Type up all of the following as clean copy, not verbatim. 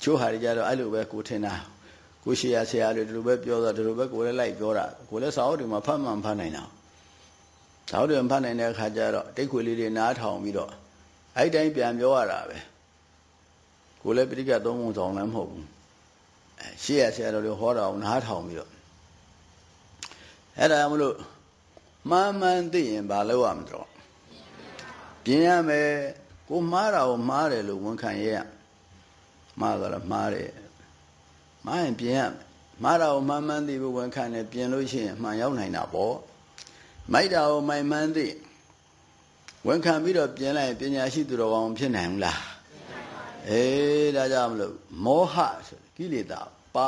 ချိုးဟာကြတော့အဲ့လိုပဲကိုထင်တာကိုရှေ့ရဆရာတွေဒီလိုပဲပြောတော့ဒီလိုပဲကိုလည်းလိုက်ပြောတာကိုလည်းစာအုပ်တွေမှာဖတ်မှန်ဖတ်နိုင်တာစာအုပ်တွေဖတ်နိုင်တဲ့အခါကျတော့တိတ်ခွေလေးတွေနားထောင်ပြီးတော့အဲ့တိုင်းပြန်ပြောရတာပဲကိုလည်းပြိဋကသုံးပုံဆောင်လည်းမဟုတ်ဘူးရှေ့ရဆရာတော်တွေဟောတာကိုနားထောင်ပြီးတော့အဲ့ဒါမလို့မှန်မှန်သိရင်ဘာလုပ်ရမလို့ပြင်ရမယ်ကိုမှားတာကိုမှားတယ်လို့ဝန်ခံရရမှားတော့မှားတယ်မှားရင်ပြင်ရမယ်မှားတာကိုမှန်မှန်သိဖို့ဝန်ခံတယ်ပြင်လို့ရှိရင်မှန်ရောက်နိုင်တာပေါ့မိုက်တာကိုမိုင်မှန်သိဝန်ခံပြီးတော့ပြင်လိုက်ပညာရှိသူတော်ကောင်းဖြစ်နိုင်ဘူးလားဒါကြောင့်မလို့မောဟဆိုကိလေသာပါ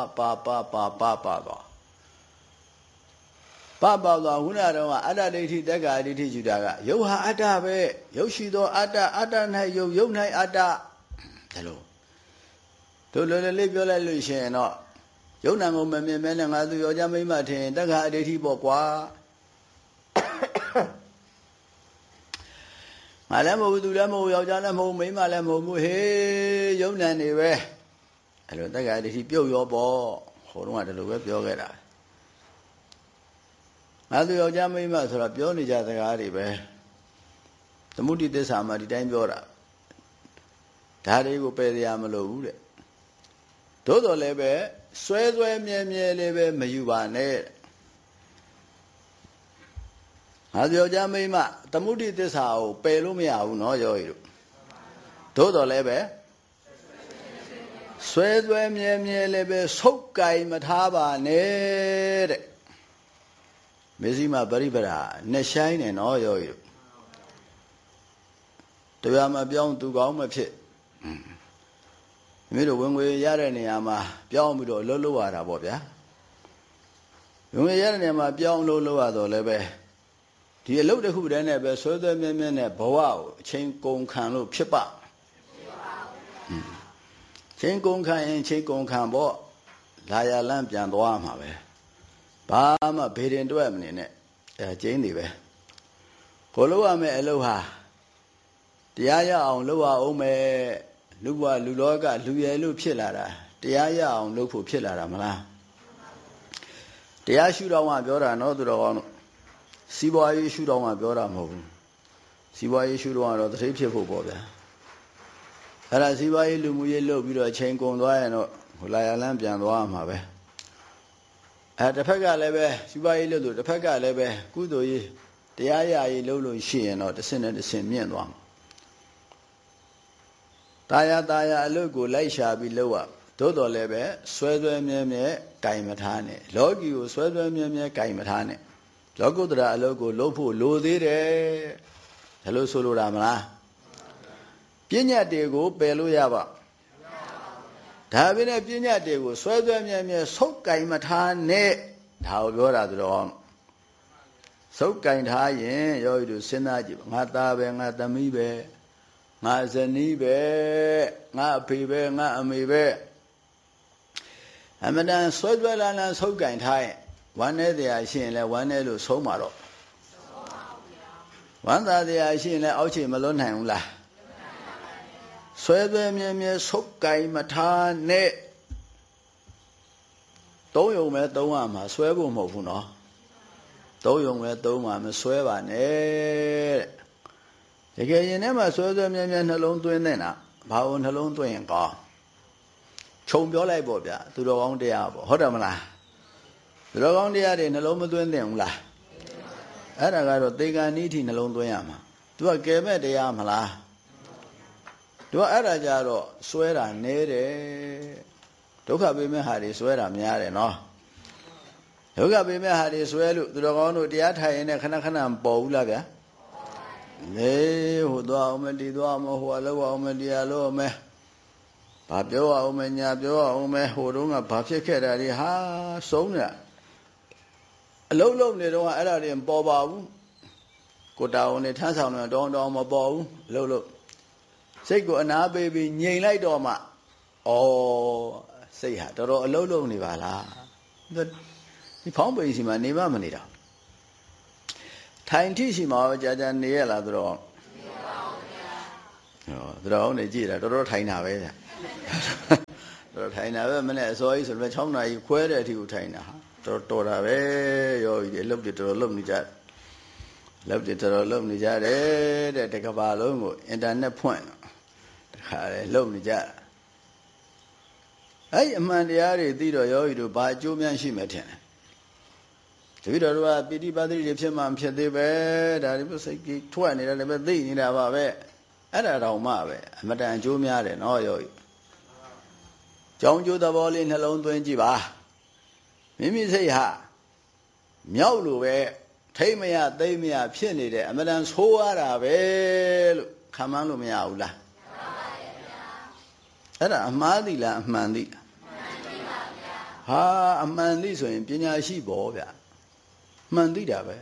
တော့ခုနကတော့အတ္တဒိဋ္ဌိတက္ကာဒိဋ္ဌိယူတာကယုတ်ဟာအတ္တပဲယုတ်ရှိသောအတ္တ၌ယုတ်ယုတ်၌အတ္တဒါလို့တို့လွယ်လွယ်လေးပြောလိုက်လို့ရှိရင်တော့ယုတ်နံကိုမမြင်မဲနဲ့ငါသူယောက်ျားမိန်းမထင်တက္ကာဒိဋ္ဌိပေါ့ကွာငါလည်းမဟုတ်သူလည်းမဟုတ်ယောက်ျားလည်းမဟုတ်မိန်းမလည်းမဟုတ်ဘူးဟေးယုတ်နံနေပဲအဲ့လိုတက္ကာဒိဋ္ဌိပြုတ်ရောပေါ့ဟိုတုန်းကဒီလိုပဲပြောခဲ့တာငါသူယောက်ျားမိန်းမဆိုတာပြောနေကြစကားတွေပဲသမုဒိသစ္စာမှာဒီတိုင်းပြောတာဒါတွေကိုပယ်ရမလို့ဘူးတဲ့သို့တော်လည်းပဲဆွဲမြဲလေးပဲမယူပါနဲ့ငါသူယောက်ျားမိန်းမသမုဒိသစ္စာကိုပယ်လို့မရဘူးနော်ယောဂီတို့သို့တော်လည်းပဲဆွဲမြဲလေးပဲဆုပ်ကင်မထားပါနဲ့တဲ့မေဇိမပရိပရာနဲ့ဆိုင်နေနော်ယောဂီတို့တရားမှာပြောင်းသူကောင်းမဖြစ်မိတို့ဝင်ငွေရတဲ့နေရာမှာပြောင်းပြီးတော့လှုပ်ရတာပေါ့ဗျာဝင်ငွေရတဲ့နေရာမှာပြောင်းလှုပ်ရတော့လည်းပဲဒီအလုပ်တစ်ခုတည်းနဲ့ပဲဆွဲမြဲနဲ့ဘဝကိုအချိန်ကုန်ခံလို့ဖြစ်ပါချိန်ကုန်ခံရင်ချိန်ကုန်ခံပေါ့လာရလန်းပြန်သွားမှာပဲဘာမှဘေရင်တွက်မနေနဲ့ကျင်းနေပဲကိုလုပ်ရမယ့်အလုပ်ဟာတရားရအောင်လုပ်ရအောင်မယ်လူဘဝလူလောကလူရည်လို့ဖြစ်လာတာတရားရအောင်လုပ်ဖို့ဖြစ်လာတာမလားတရားရှုတော်ကပြောတာနော်သူတော်ကောင်းတို့စီးပွားရေးရှုတော်ကပြောတာမဟုတ်ဘူးစီးပွားရေးရှုတော်ကတော့တတိဖြစ်ဖို့ပေါ့ဗျာအဲ့ဒါစီးပွားရေးလူမှုရေးလုပ်ပြီးတော့ချိန်ကုန်သွားရင်တော့ဟိုလာရလန်းပြန်သွားမှာပဲတစ်ဖက်ကလည်းပဲစီးပွားရေးလုပ်လို့တစ်ဖက်ကလည်းပဲကုသိုလ်ရေးတရားရရေးလုပ်လို့ရှိရင်တော့တစ်ဆင့်နဲ့တစ်ဆင့်မြင့်သွားမှာတာယာအလုပ်ကိုလိုက်ရှာပြီးလုပ်ရသို့တော်လည်းပဲဆွဲမြဲကင်မထားနဲ့လောကီကိုဆွဲမြဲကင်မထားနဲ့လောကုတ္တရာအလုပ်ကိုလုပ်ဖို့လိုသေးတယ်ဒါလို့ဆိုလိုတာမလားပညာတွေကိုပယ်လို့ရပါဒါပေမဲ့ပညာတွေကိုဆွဲမြဲဆုပ်ကင်မထားနဲ့ဒါကိုပြောတာဆိုတော့ဆုပ်ကင်ထားရင်ယောဂီတို့စဉ်းစားကြည့်ငါသားပဲငါသမီးပဲငါဇနီးပဲငါအဖေပဲငါအမေပဲအမတန်ဆွဲလာဆုပ်ကင်ထားရင်ဝမ်းနဲ့တရားရှိရင်လည်းဝမ်းနဲ့လို့ဆုံးမှာတော့ဝမ်းသာတရားရှိရင်လည်းအောက်ခြေမလွတ်နိုင်ဘူးလားဆွဲမြဲဆုပ်ကင်မထားနဲ့သုံးယုံပဲသုံးရမှာဆွဲဖို့မဟုတ်ဘူးနော်သုံးယုံပဲသုံးမှာမဆွဲပါနဲ့တကယ်ရင်ထဲမှာဆွဲမြဲနှလုံးသွင်းနေတာဘာလို့နှလုံးသွင်းရင်ကောင်းခြုံပြောလိုက်ပေါ့ဗျာသူတော်ကောင်းတရားပေါ့ဟုတ်တယ်မလားသူတော်ကောင်းတရားတွေနှလုံးမသွင်းသင့်ဘူးလားအဲ့ဒါကတော့သေကံဤထိနှလုံးသွင်းရမှာသူကကယ်မဲ့တရားမလားသူကအဲ့ဒါကြတော့စွဲတာနဲတယ်ဒုက္ခပေးမဲ့ဟာတွေစွဲတာများတယ်နော်ဒုက္ခပေးမဲ့ဟာတွေစွဲလို့သူတော်ကောင်းတို့တရားထိုင်ရင်လည်းခဏပေါ်ဘူးလားဗျာလေဟိုသွားအောင်မဒီသွားအောင်ဟိုအလုပ်အောင်မတရားလို့မယ်ဘာပြောအောင်မညာပြောအောင်မဟိုတုန်းကဘာဖြစ်ခဲ့တာတွေဟာဆုံးနေအလုံးလုံးနေတော့အဲ့ဒါတွေမပေါ်ပါဘူးကိုတာဝန်နဲ့ထမ်းဆောင်နေတောင်းမပေါ်ဘူးအလုံးလုံးစိတ်ကိုအနာပေးပြီးငြိမ်လိုက်တော့မှဩစိတ်ဟာတော်တော်အလုံးလုံးနေပါလားဒီဖောင်းပိန်စီမှာနေမမနေတာထိုင်ထိရှိမှာကြာနေရလားသူတော်နေပါဘူးဗျာဟောသူတော်နေကြည့်တာတော်ထိုင်တာပဲဗျာထိုင်တာပဲမနဲ့အစောကြီးဆိုတော့6နာရီခွဲတဲ့အထိကိုထိုင်တာတော်တာပဲယောဂီတွေလှုပ်တယ်တော်လှုပ်နေကြလှုပ်တယ်တော်လှုပ်နေကြတယ်တဲ့တကဘာလုံးကိုအင်တာနက်ဖွင့်တခါလေလှုပ်နေကြအဲ့အမှန်တရားတွေသိတော့ယောဂီတို့ဘာအကျိုးများရှိမယ်ထင်တယ်တပည့်တော်တို့ကပိဋိပါတိတွေဖြစ်မှမဖြစ်သေးပဲဒါတွေစိတ်ကြီးထွက်နေတယ်လည်းပဲသိနေတာပါပဲအဲ့ဒါတောင်မှပဲအမတန်အကျိုးများတယ်နော်ယောဂီကြောင်းကျိုးသဘောလေးနှလုံးသွင်းကြည့်ပါမိမိစိတ်ဟာမြောက်လို့ပဲထိမရသိမရဖြစ်နေတယ်အမတန်ဆိုးရတာပဲလို့ခံမှန်းလို့မရဘူးလားမှန်ပါရဲ့ဗျာအဲ့ဒါအမှားသီလားအမှန်သီလားမှန်သီပါဗျာဟာအမှန်သီဆိုရင်ပညာရှိပေါ့ဗျာမှန်သီတာပဲ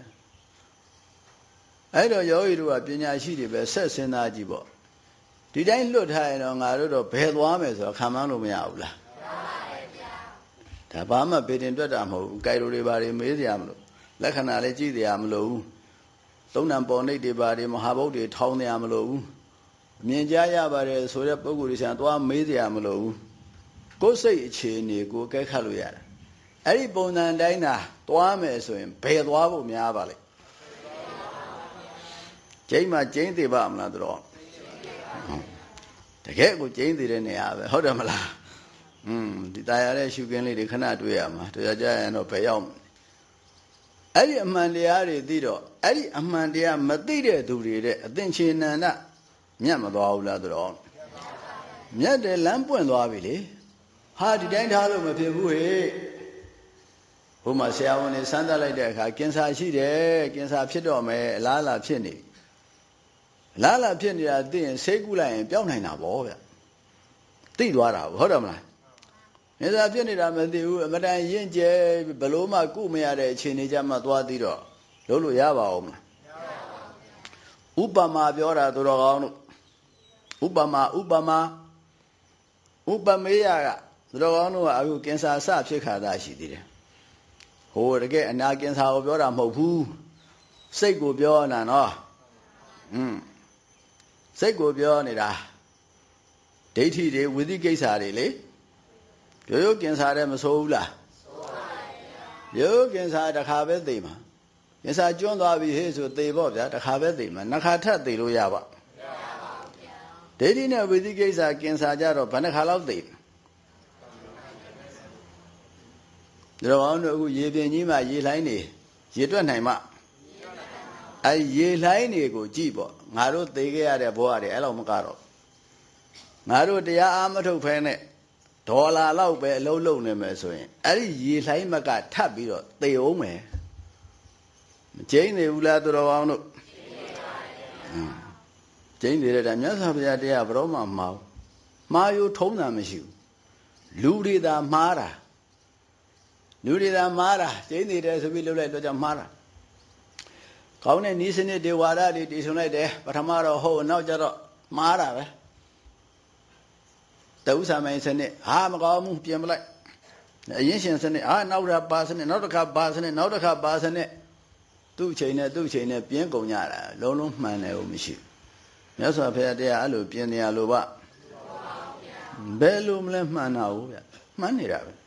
အဲ့တော့ယောဂီတို့ကပညာရှိတွေပဲဆက်စဉ်းစားကြည့်ပေါ့ဒီတိုင်းလွတ်ထားရင်တော့ငါတို့တော့ဘယ်သွားမယ်ဆိုတော့ခံမှန်းလို့မရဘူးလားမှန်ပါရဲ့ဗျာဒါဘာမှဗေဒင်တွက်တာမဟုတ်ဘူးကြိုက်လိုတွေဘာတွေမေးစရာမလိုလက္ခဏာလည်းကြည့်စရာမလိုဘူးသုံးဏပေါ်နှိပ်တွေဘာတွေမဟာဘုတ်တွေထောင်းစရာမလိုဘူးမြင်ကြရပါတယ်ဆိုတဲ့ပုဂ္ဂိုလ်တွေဆံသွားမေးစရာမလိုဘူးကိုယ်စိတ်အခြေအနေကိုကဲခတ်လို့ရတယ်အဲ့ဒီပုံစံတိုင်းသာသွားမယ်ဆိုရင်ဘယ်သွားဖို့များပါလဲကျိန်းမှာကျိန်းသေးပါမလားတော့တကယ်ကိုကျိန်းသေးတဲ့နေရာပဲဟုတ်တယ်မလားဒီတာရတဲ့ရှုခင်းလေးတွေခဏတွေ့ရမှာတရားကြရင်တော့ဘယ်ရောက်အဲ့ဒီအမှန်တရားတွေသိတော့အဲ့ဒီအမှန်တရားမသိတဲ့သူတွေတဲ့အသင်္ချေနန္ဒမြတ်မသွားဘူးလားတော့မြတ်တယ်လမ်းပွင့်သွားပြီလေဟာဒီတိုင်းထားလို့မဖြစ်ဘူးဟေ့ဘုမဆရာဝန်တွေစမ်းသပ်လိုက်တဲ့အခါကင်ဆာရှိတယ်ကင်ဆာဖြစ်တော့မယ်အလားအလာဖြစ်နေလားလာဖြစ်နေတာသိရင်ဆေးကုလိုက်ရင်ပျောက်နိုင်တာဗောဗျသိသွားတာဟုတ်တယ်မလားနေသာဖြစ်နေတာမသိဘူးအမတန်ရင့်ကျဲဘလို့မှကုမရတဲ့အခြေအနေကြမှာသွားသိတော့လုံးလို့ရပါဦးမလားဥပမာပြောတာသူတော်ကောင်းတို့ဥပမေယကသူတော်ကောင်းတို့ကအခုကင်ဆာစဖြစ်ခါသာရှိသေးတယ်ဟိုတကယ်အနာကင်ဆာကိုပြောတာမဟုတ်ဘူးစိတ်ကိုပြောနေတာနော်စိတ်ကိုပြောနေတာဒိဋ္ဌိတွေဝိသိကိစ္စတွေလေရိုးကင်ဆာတဲ့မဆိုးဘူးလားဆိုးပါဗျာရိုးကင်ဆာတစ်ခါပဲသိမှာကင်ဆာကျွန်းသွားပြီဟေ့ဆိုသိပေါ့ဗျာတစ်ခါပဲသိမှာနှစ်ခါထပ်သိလို့ရပါမရပါဘူးဗျာဒိဋ္ဌိနဲ့ဝိသိကိစ္စကင်ဆာကြတော့ဘယ်နှခါလောက်သိဒါတော့အောင်တို့အခုရေပြင်ကြီးမှာရေလှိုင်းနေရေတွက်နိုင်မှအဲရေလှိုင်းတွေကိုကြည့်ပေါ့ငါတို့သိခဲ့ရတဲ့ဘဝတွေအဲ့လောက်မကတော့ငါတို့တရားအားမထုတ်ဖဲနဲ့ဒေါ်လာလောက်ပဲအလုံးလုံးနေမယ်ဆိုရင်အဲ့ဒီရေလှိုင်းမကထပ်ပြီးတော့သေအောင်မယ်မကျိန်းနေဘူးလားသူတော်ကောင်းတို့ကျိန်းနေတဲ့မြတ်စွာဘုရားတရားဘယ်တော့မှမအောင်မှားယူထုံးတာမရှိဘူးလူတွေသာမှားတာကျိန်းနေတယ်ဆိုပြီးလုပ်လိုက်တော့ကြောင့်မှားတာကောင်းတဲ့ဤစနစ်တွေဝါဒတွေတည်ဆုံလိုက်တယ်ပထမတော့ဟုတ်နောက်ကျတော့မှားတာပဲတဥ္စာမိုင်းစနစ်ဟာမကောင်းဘူးပြင်ပလိုက်အရင်ရှင်စနစ်ဟာနောက်တစ်ခါပါစနစ်နောက်တစ်ခါပါစနစ်နောက်တစ်ခါပါစနစ်သူ့ချိန်နဲ့ပြင်းကုန်ကြတာလုံးလုံးမှန်တယ်ဟုတ်မရှိဘူးမြတ်စွာဘုရားတရားအဲ့လိုပြင်းနေရလို့ပါဘယ်လိုမလဲမှန်တာဟုတ်ဗျမှန်နေတာပဲ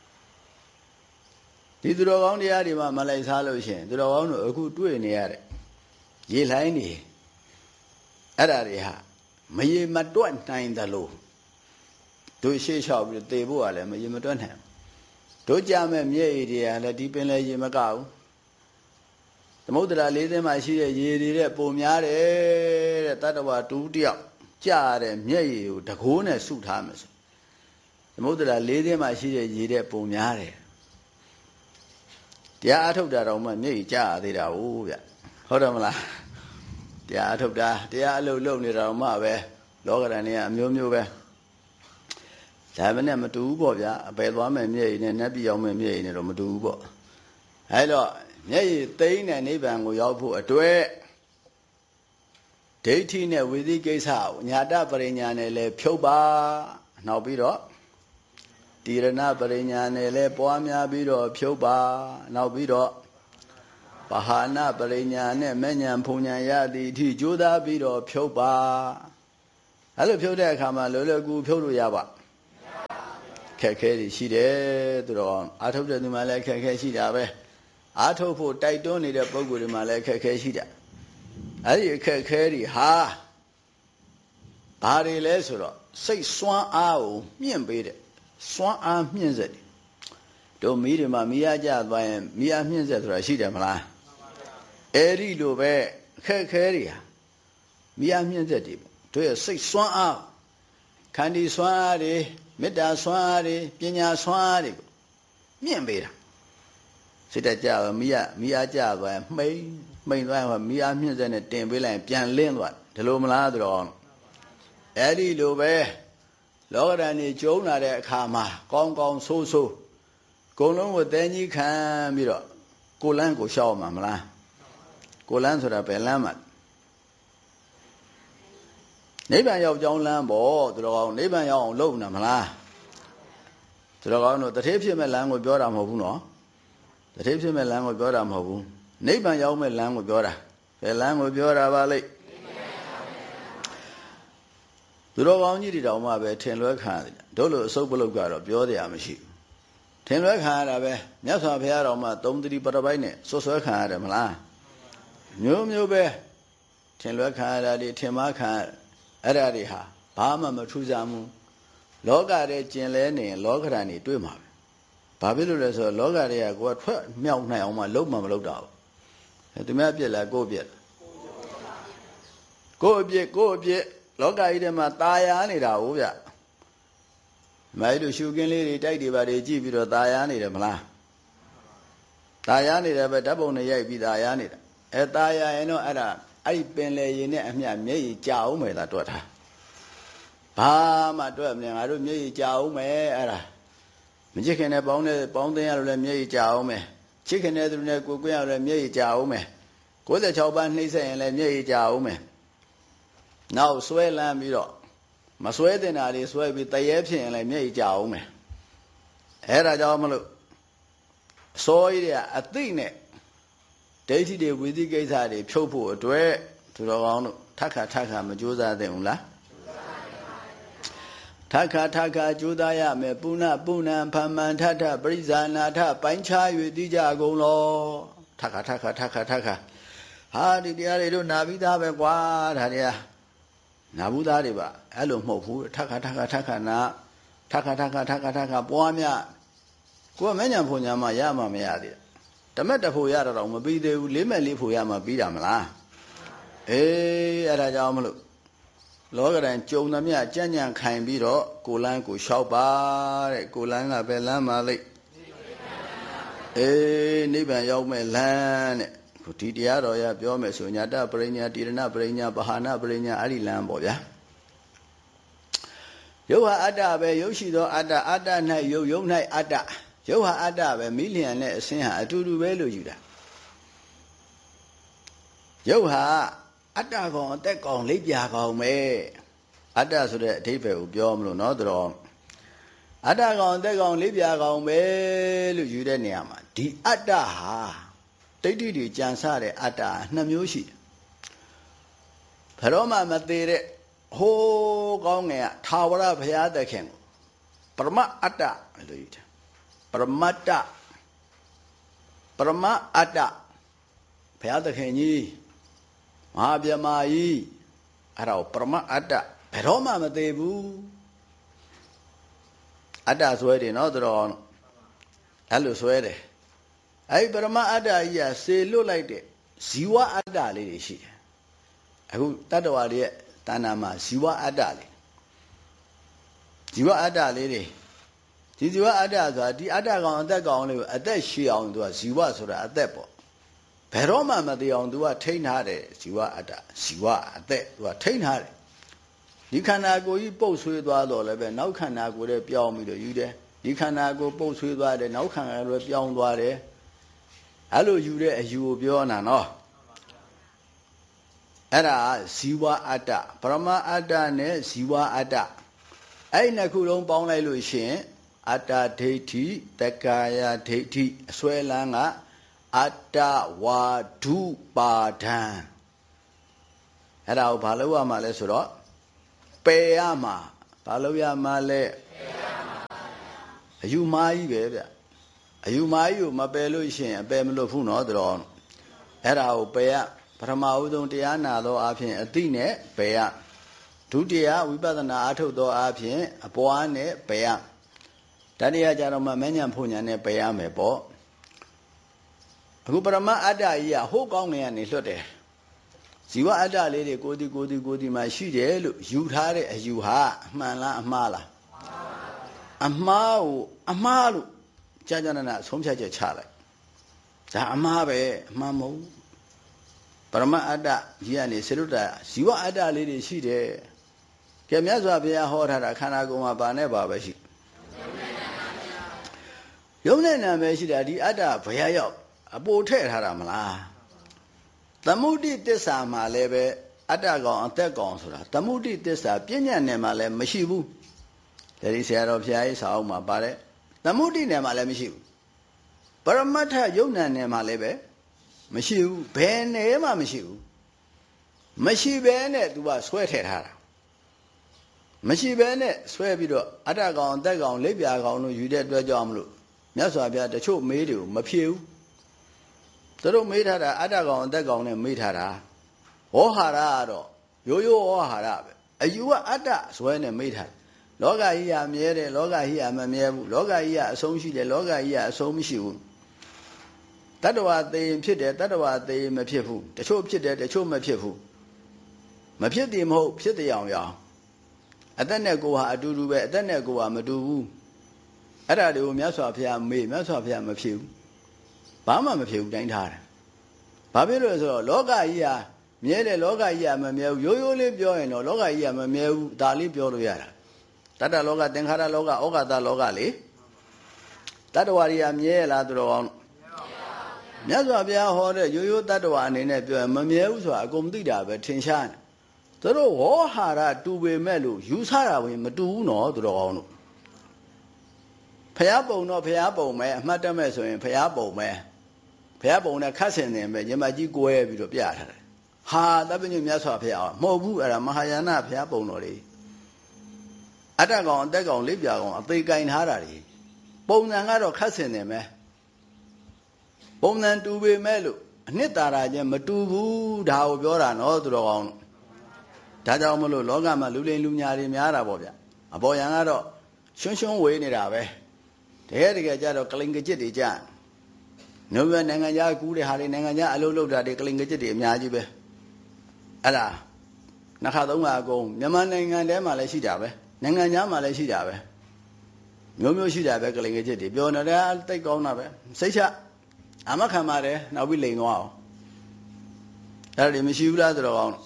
ဒီသူတော်ကောင်းတရားတွေမှာမလိုက်စားလို့ရှိရင်သူတော်ကောင်းတို့အခုတွေ့နေရတဲ့ရေလှိုင်းနေအဲ့ဒါတွေဟာမရေမတွက်နိုင်တယ်လို့တို့ရှေ့လျှောက်ပြီးသေဖို့ကလည်းမရေမတွက်နိုင်တို့ကြမဲ့မျက်ရည်တွေကလည်းဒီပင်လည်းရေမကဘူးသမုဒ္ဒရာ၄သင်းမှာရှိတဲ့ရေတွေတဲ့ပုံများတယ်တဲ့တတ္တဝါတူတယောက်ကြားတဲ့မျက်ရည်ကိုတကိုးနဲ့စုထားမယ်ဆိုသမုဒ္ဒရာ၄သင်းမှာရှိတဲ့ရေတဲ့ပုံများတယ်တရားအထုတ်တာတော့မှမျက်ရည်ကြားရသေးတာဟုတ်ဗျဟုတ်တယ်မလားတရားအထုတ်တာတရားအလုပ်လုပ်နေတာတော့မှပဲလောကဓာတ်တွေကအမျိုးမျိုးပဲဒါပဲနဲ့မတူဘူးပေါ့ဗျာအပယ်သွားမယ်မျက်ရည်နဲ့နတ်ပြည်ရောက်မယ်မျက်ရည်နဲ့တော့မတူဘူးပေါ့အဲတော့မျက်ရည်သိမ်းတဲ့နိဗ္ဗာန်ကိုရောက်ဖို့အတွက်ဒိဋ္ဌိနဲ့ဝိသိကိစ္စညာတပရိညာနဲ့လည်းဖြုတ်ပါနောက်ပြီးတော့တိရဏပရိညာနဲ့လည်းပွားများပြီးတော့ဖြုတ်ပါနောက်ပြီးတော့ပဟာနာပရိညာနဲ့မဲ့ညာဖုန်ညာရသည်အထိကြိုးစားပြီးတော့ဖြုတ်ပါအဲ့လိုဖြုတ်တဲ့အခါမှာလောလောကူဖြုတ်လို့ရပါခက်ခဲရှိတယ်သူတော်အာထုတ်တဲ့သူမှလည်းခက်ခဲရှိတာပဲအာထုတ်ဖို့တိုက်တွန်းနေတဲ့ပုဂ္ဂိုလ်တွေမှလည်းခက်ခဲရှိတာအဲ့ဒီခက်ခဲတွေဟာဘာတွေလဲဆိုတော့စိတ်စွမ်းအားကိုမြင့်ပေးတယ်စွမ်းအားမြင့်စေတယ်တို့မိတွေမှာမိအားကြသွားရင်မိအားမြင့်စေဆိုတာရှိတယ်မလားအဲ့ဒီလိုပဲခက်ခဲတွေဟာမိအားမြင့်စေတယ်တို့ရဲ့စိတ်စွမ်းအားခန္တီစွမ်းအားတွေမေတ္တာစွမ်းအားတွေပညာစွမ်းအားတွေကိုမြင့်ပေးတာစိတ်တကြမိအားကြသွားရင်မှိန်သွားရင်မိအားမြင့်စေနဲ့တင်ပေးလိုက်ရင်ပြန်လင်းသွားတယ်ဒီလိုမလားဆိုတော့အဲ့ဒီလိုပဲလောကဓာတ်ကြီးကျုံလာတဲ့အခါမှာကောင်းကောင်းဆိုးဆိုးအကုန်လုံးကိုတဲကြီးခံပြီးတော့ကိုလန်းကိုရှောက်မှာမလားကိုလန်းဆိုတာဘယ်လန်းမှာနိဗ္ဗာန်ရောက်ကြောင်းလမ်းပေါ့သူတော်ကောင်းနိဗ္ဗာန်ရောက်အောင်လုပ်နေမလားသူတော်ကောင်းတို့တထေးဖြစ်မဲ့လမ်းကိုပြောတာမဟုတ်ဘူးနော်တထေးဖြစ်မဲ့လမ်းကိုပြောတာမဟုတ်ဘူးနိဗ္ဗာန်ရောက်မဲ့လမ်းကိုပြောတာဘယ်လမ်းကိုပြောတာပါလိမ့်သူတော်ကောင်းကြီးတွေတောင်မှပဲထင်လွဲခံရတယ်တို့လိုအစုပ်ပလုတ်ကတော့ပြောတရားမရှိဘူးထင်လွဲခံရတာပဲမြတ်စွာဘုရားတော်မှသုံးသတိပရပိုက်နဲ့ဆွဆွဲခံရတယ်မလားမျိုးမျိုးပဲထင်လွဲခံရတာတွေထင်မှားခံရအဲ့ဒါတွေဟာဘာမှမထူးခြားဘူးလောကထဲကျင်လဲနေရင်လောကဓာတ်နေတွေ့မှာပဲဘာဖြစ်လို့လဲဆိုတော့လောကတွေကကိုယ်ကထွက်မြောက်နိုင်အောင်မှလုံးမမလုပ်တာဘူးသူများပြက်လားကိုယ်ပြက်ကိုယ်အပြက်လောကကြီးထဲမှာตายာနေတာဟုတ်ဗျမိုင်းတို့ရှုကင်းလေးတွေတိုက်တွေပါတွေကြည့်ပြီးတော့ตายာနေတယ်မလားตายာနေတယ်ပဲဓာတ်ပုံနဲ့ရိုက်ပြီးตายာနေတာตายာရင်တော့အဲ့ဒီပင်လေရင်နဲ့အမျှမျက်ရည်ကြာအောင်မယ်လားတွက်ထားဘာမှတွက်မလဲငါတို့မျက်ရည်ကြာအောင်မယ်အဲ့ဒါမချစ်ခင်တဲ့ပေါင်းသိရလို့လည်းမျက်ရည်ကြာအောင်မယ်ချစ်ခင်တဲ့သူနဲ့ကိုယ်ကွင်းရလို့လည်းမျက်ရည်ကြာအောင်မယ်96ပါးနှိမ့်ဆက်ရင်လည်းမျက်ရည်ကြာအောင်မယ်နောက်ဆွဲလန်းပြီးတော့မဆွဲတင်တာတွေဆွဲပြီးတရေဖြစ်ရင်လည်းမျက်ရည်ကြာအောင်မယ်အဲ့ဒါကြောင့်မလို့အစောကြီးတွေကအသိနဲ့ဒိဋ္ဌိတွေဝိသိကိစ္စတွေဖြုတ်ဖို့အတွက်သူတော်ကောင်းတို့ထပ်ခါမကြိုးစားသင့်ဘူးလားထပ်ခါကြိုးစားရမယ်ပုဏ္ဏဖမန်ထပရိဇာနာထပိုင်းခြား၍သိကြကုန်လောထပ်ခါဟာဒီတရားတွေတို့နာပြီးသားပဲကွာဒါတွေကနာဘူးသားတွေပါအဲ့လိုမဟုတ်ဘူးထပ်ခါနာထပ်ခါပွားများကိုယ်မဉ္ဇဉ်ဖွညာမှရမှမရသေးတမက်တဖို့ရတော့မပြီးသေးဘူးလေးမဲ့လေးဖို့ရမှပြီးတာမလားအေးအဲ့ဒါကြောင့်မလို့လောကတိုင်းကြုံသမျှကြံ့ခိုင်ပြီးတော့ကိုလန်းကိုလျှောက်ပါတဲ့ကိုလန်းကပဲလမ်းပါလိမ့်အေးနိဗ္ဗာန်ရောက်မဲ့လမ်းတဲ့ခုဒီတရားတော်ရပြောမယ်ဆိုညာတပရိညာတိရဏပရိညာပဟာနာပရိညာအဲ့ဒီလမ်းပေါ့ဗျာယုတ်ဟာအတ္တပဲယုတ်ရှိသောအတ္တ၌ယုတ်၌အတ္တယုတ်ဟာအတ္တပဲမိလျံနဲ့အစင်းဟာအတူတူပဲလို့ယူတာယုတ်ဟာအတ္တကောင်အသက်ကောင်လိပ်ပြာကောင်ပဲအတ္တဆိုတဲ့အဓိပ္ပာယ်ကိုပြောမလို့နော်တော်အတ္တကောင်အသက်ကောင်လိပ်ပြာကောင်ပဲလို့ယူတဲ့နေရာမှာဒီအတ္တဟာဒိဋ္ဌိတွေကြံစတဲ့အတ္တနှစ်မျိုးရှိတယ်ဘယ်တော့မှမသေးတဲ့ဟိုးကောင်းငယ်ကထာဝရဘုရားသခင်ကိုပရမအတ္တလို့ယူတယ်ပရမတ္တပရမအတ္တဘုရားသခင်ကြီးမဟာဗျမာကြီးအဲ့ဒါကိုပရမအတ္တဘယ်တော့မှမသေးဘူးအတ္တဆွဲတယ်နော်သူတော်အဲ့လိုဆွဲတယ်အဲ့ပရမအတ္တကြီးကစေလွတ်လိုက်တဲ့ဇီဝအတ္တလေးတွေရှိတယ်အခုတတ္တဝါတွေရဲ့တဏ္ဍာမှာဇီဝအတ္တလေးဇီဝအတ္တလေးတွေဒီဇီဝအတ္တဆိုတာဒီအတ္တကောင်အသက်ကောင်လေးကိုအသက်ရှည်အောင်သူကဇီဝဆိုတာအသက်ပေါ့ဘယ်တော့မှမသေးအောင်သူကထိန်းထားတယ်ဇီဝအတ္တဇီဝအသက်သူကထိန်းထားတယ်ဒီခန္ဓာကိုယ်ကြီးပုတ်ဆွေးသွားတော့လည်းပဲနောက်ခန္ဓာကိုယ်ရဲ့ပြောင်းပြီးတော့ယူတယ်ဒီခန္ဓာကိုယ်ပုတ်ဆွေးသွားတယ်နောက်ခန္ဓာကိုယ်ပြောင်းသွားတယ်အဲ့လိုယူတဲ့အယူကိုပြောတာနော်အဲ့ဒါဇီဝအတ္တပရမအတ္တနဲ့ဇီဝအတ္တအဲ့ဒီနှစ်ခုလုံးပေါင်းလိုက်လို့ရှိရင်အတ္တဒိဋ္ဌိတက္ကာယဒိဋ္ဌိအစွဲလန်းကအတ္တဝါဒုပါဒံအဲ့ဒါကိုဘာလို့ရမှာလဲဆိုတော့ပယ်ရမှာဘာလို့ရမှာလဲအယူမာကြီးပဲဗျအယူမာကြီးကိုမပယ်လို့ရှိရင်အပယ်မလို့ဘူးနော်တော်အဲ့ဒါကိုပယ်ရပထမဦးဆုံးတရားနာသောအဖြစ်အတိနဲ့ပယ်ရဒုတိယဝိပဿနာအထုတ်သောအဖြစ်အပွားနဲ့ပယ်ရတတိယကြတော့မှမဉ္ဇဉ်ဖုန်ညာနဲ့ပယ်ရမယ်ပေါ့အခုပရမအတ္တကြီးကဟိုးကောင်းငယ်ကနေလွတ်တယ်ဇီဝအတ္တလေးတွေကိုဒီမှာရှိတယ်လို့ယူထားတဲ့အယူဟာအမှန်လားအမှားလားအမှားကိုအမှားလို့ကြာကြာနာနာဆုံးဖြတ်ချက်ချလိုက်ဒါအမှားပဲအမှန်မဟုတ်ပရမအတ္တကြီးကနေစေလွတ်တာဇီဝအတ္တလေးတွေရှိတယ်ကဲမြတ်စွာဘုရားဟောထားတာခန္ဓာကိုယ်မှာဘာနဲ့ဘာပဲရှိယုံနဲ့နာပဲရှိတာဒီအတ္တဘယ်ရောက်အပိုထည့်ထားတာမလားသမုဒိတစ္ဆာမှာလည်းပဲအတ္တကောင်အသက်ကောင်ဆိုတာသမုဒိတစ္ဆာပြဉ္ညာနယ်မှာလည်းမရှိဘူးဒီဆရာတော်ဘုရားကြီးစာအုပ်မှာပါတယ်သမုဒိနယ်မှာလည်းမရှိဘူးပရမတ္ထယုံနာနယ်မှာလည်းပဲမရှိဘူးဘယ်နယ်မှမရှိဘူးမရှိဘဲနဲ့ तू ကဆွဲထည့်ထားတာမရှိဘဲနဲ့ဆွဲပြီးတော့အတ္တကောင်အသက်ကောင်လက်ပြကောင်လို့ယူတဲ့အတွက်ကြောင့်မလို့မြတ်စွာဘုရားတချို့မေးတွေကိုမဖြေဘူးသူတို့မေးထားတာအတ္တကောင်အသက်ကောင်နဲ့မေးထားတာဝေါဟာရကတော့ရိုးရိုးဝေါဟာရပဲအယူကအတ္တဆွဲနဲ့မေးထားလောကကြီးကမြဲတယ်လောကကြီးကမမြဲဘူးလောကကြီးကအဆုံးရှိတယ်လောကကြီးကအဆုံးမရှိဘူးတတ္တဝါသိရင်ဖြစ်တယ်တတ္တဝါသိရင်မဖြစ်ဘူးတချို့ဖြစ်တယ်တချို့မဖြစ်ဘူးမဖြစ်တယ်မဟုတ်ဖြစ်တယ်အောင်အသက်နဲ့ကိုယ်ဟာအတူတူပဲအသက်နဲ့ကိုယ်ဟာမတူဘူးအဲ့ဒါတွေကိုမြတ်စွာဘုရားမေးမြတ်စွာဘုရားမဖြစ်ဘူးဘာမှမဖြစ်ဘူးတိုင်းထားတယ်ဘာဖြစ်လို့လဲဆိုတော့လောကကြီးဟာမြဲတယ်လောကကြီးကမမြဲဘူးရိုးရိုးလေးပြောရင်တော့လောကကြီးကမမြဲဘူးဒါလေးပြောလို့ရတာတတ္တလောကသင်္ခါရလောကဩဃတလောကလေတတ္တဝါတွေကမြဲလားသူတော်ကောင်းမြတ်စွာဘုရားဟောတဲ့ရိုးရိုးတတ္တဝါအနေနဲ့ပြောရင်မမြဲဘူးဆိုတာအကုန်သိတာပဲထင်ရှားတယ်သူတို့ဝေါဟာရတူပေမဲ့လို့ယူဆတာဝင်မတူဘူးနော်သူတော်ကောင်းတို့ဖျားပုံတော့ဖျားပုံပဲအမှတ်တမဲ့ဆိုရင်ဖျားပုံပဲဖျားပုံနဲ့ခတ်ဆင်နေပဲညီမကြီးကိုဲပြီးတော့ပြထားတယ်ဟာတပည့်ညမြတ်စွာဘုရားမဟုတ်ဘူးအဲ့ဒါမဟာယာနဖျားပုံတော်လေးအတ္တကောင်အသက်ကောင်လေးပြကောင်အသေးကင်ထားတာလေပုံစံကတော့ခတ်ဆင်နေမယ်ပုံစံတူပေမဲ့လို့အနှစ်သာရချင်းမတူဘူးဒါကိုပြောတာနော်သူတော်ကောင်းဒါကြောင့်မလို့လောကမှာလူလိမ်လူညာတွေများတာပေါ့ဗျအပေါ်ယံကတော့ရှွန်းရှွန်းဝေးနေတာပဲတကယ်ကြတော့ကလိန်ကကြစ်တွေကြာမျိုးပဲနိုင်ငံခြားကူးတဲ့ဟာတွေနိုင်ငံခြားအလုပ်လုပ်တာတွေကလိန်ကကြစ်တွေအများကြီးပဲအဲ့ဒါနှစ်ခါသုံးခါအကုန်မြန်မာနိုင်ငံထဲမှာလည်းရှိတာပဲနိုင်ငံခြားမှာလည်းရှိတာပဲမျိုးရှိတာပဲကလိန်ကကြစ်တွေပြောနေတာတိတ်ကောင်းတာပဲစိတ်ချအမခံပါတယ်နောက်ပြီးလိန်သွားအောင်အဲ့ဒါတွေမရှိဘူးလားဆိုတော့ကောင်း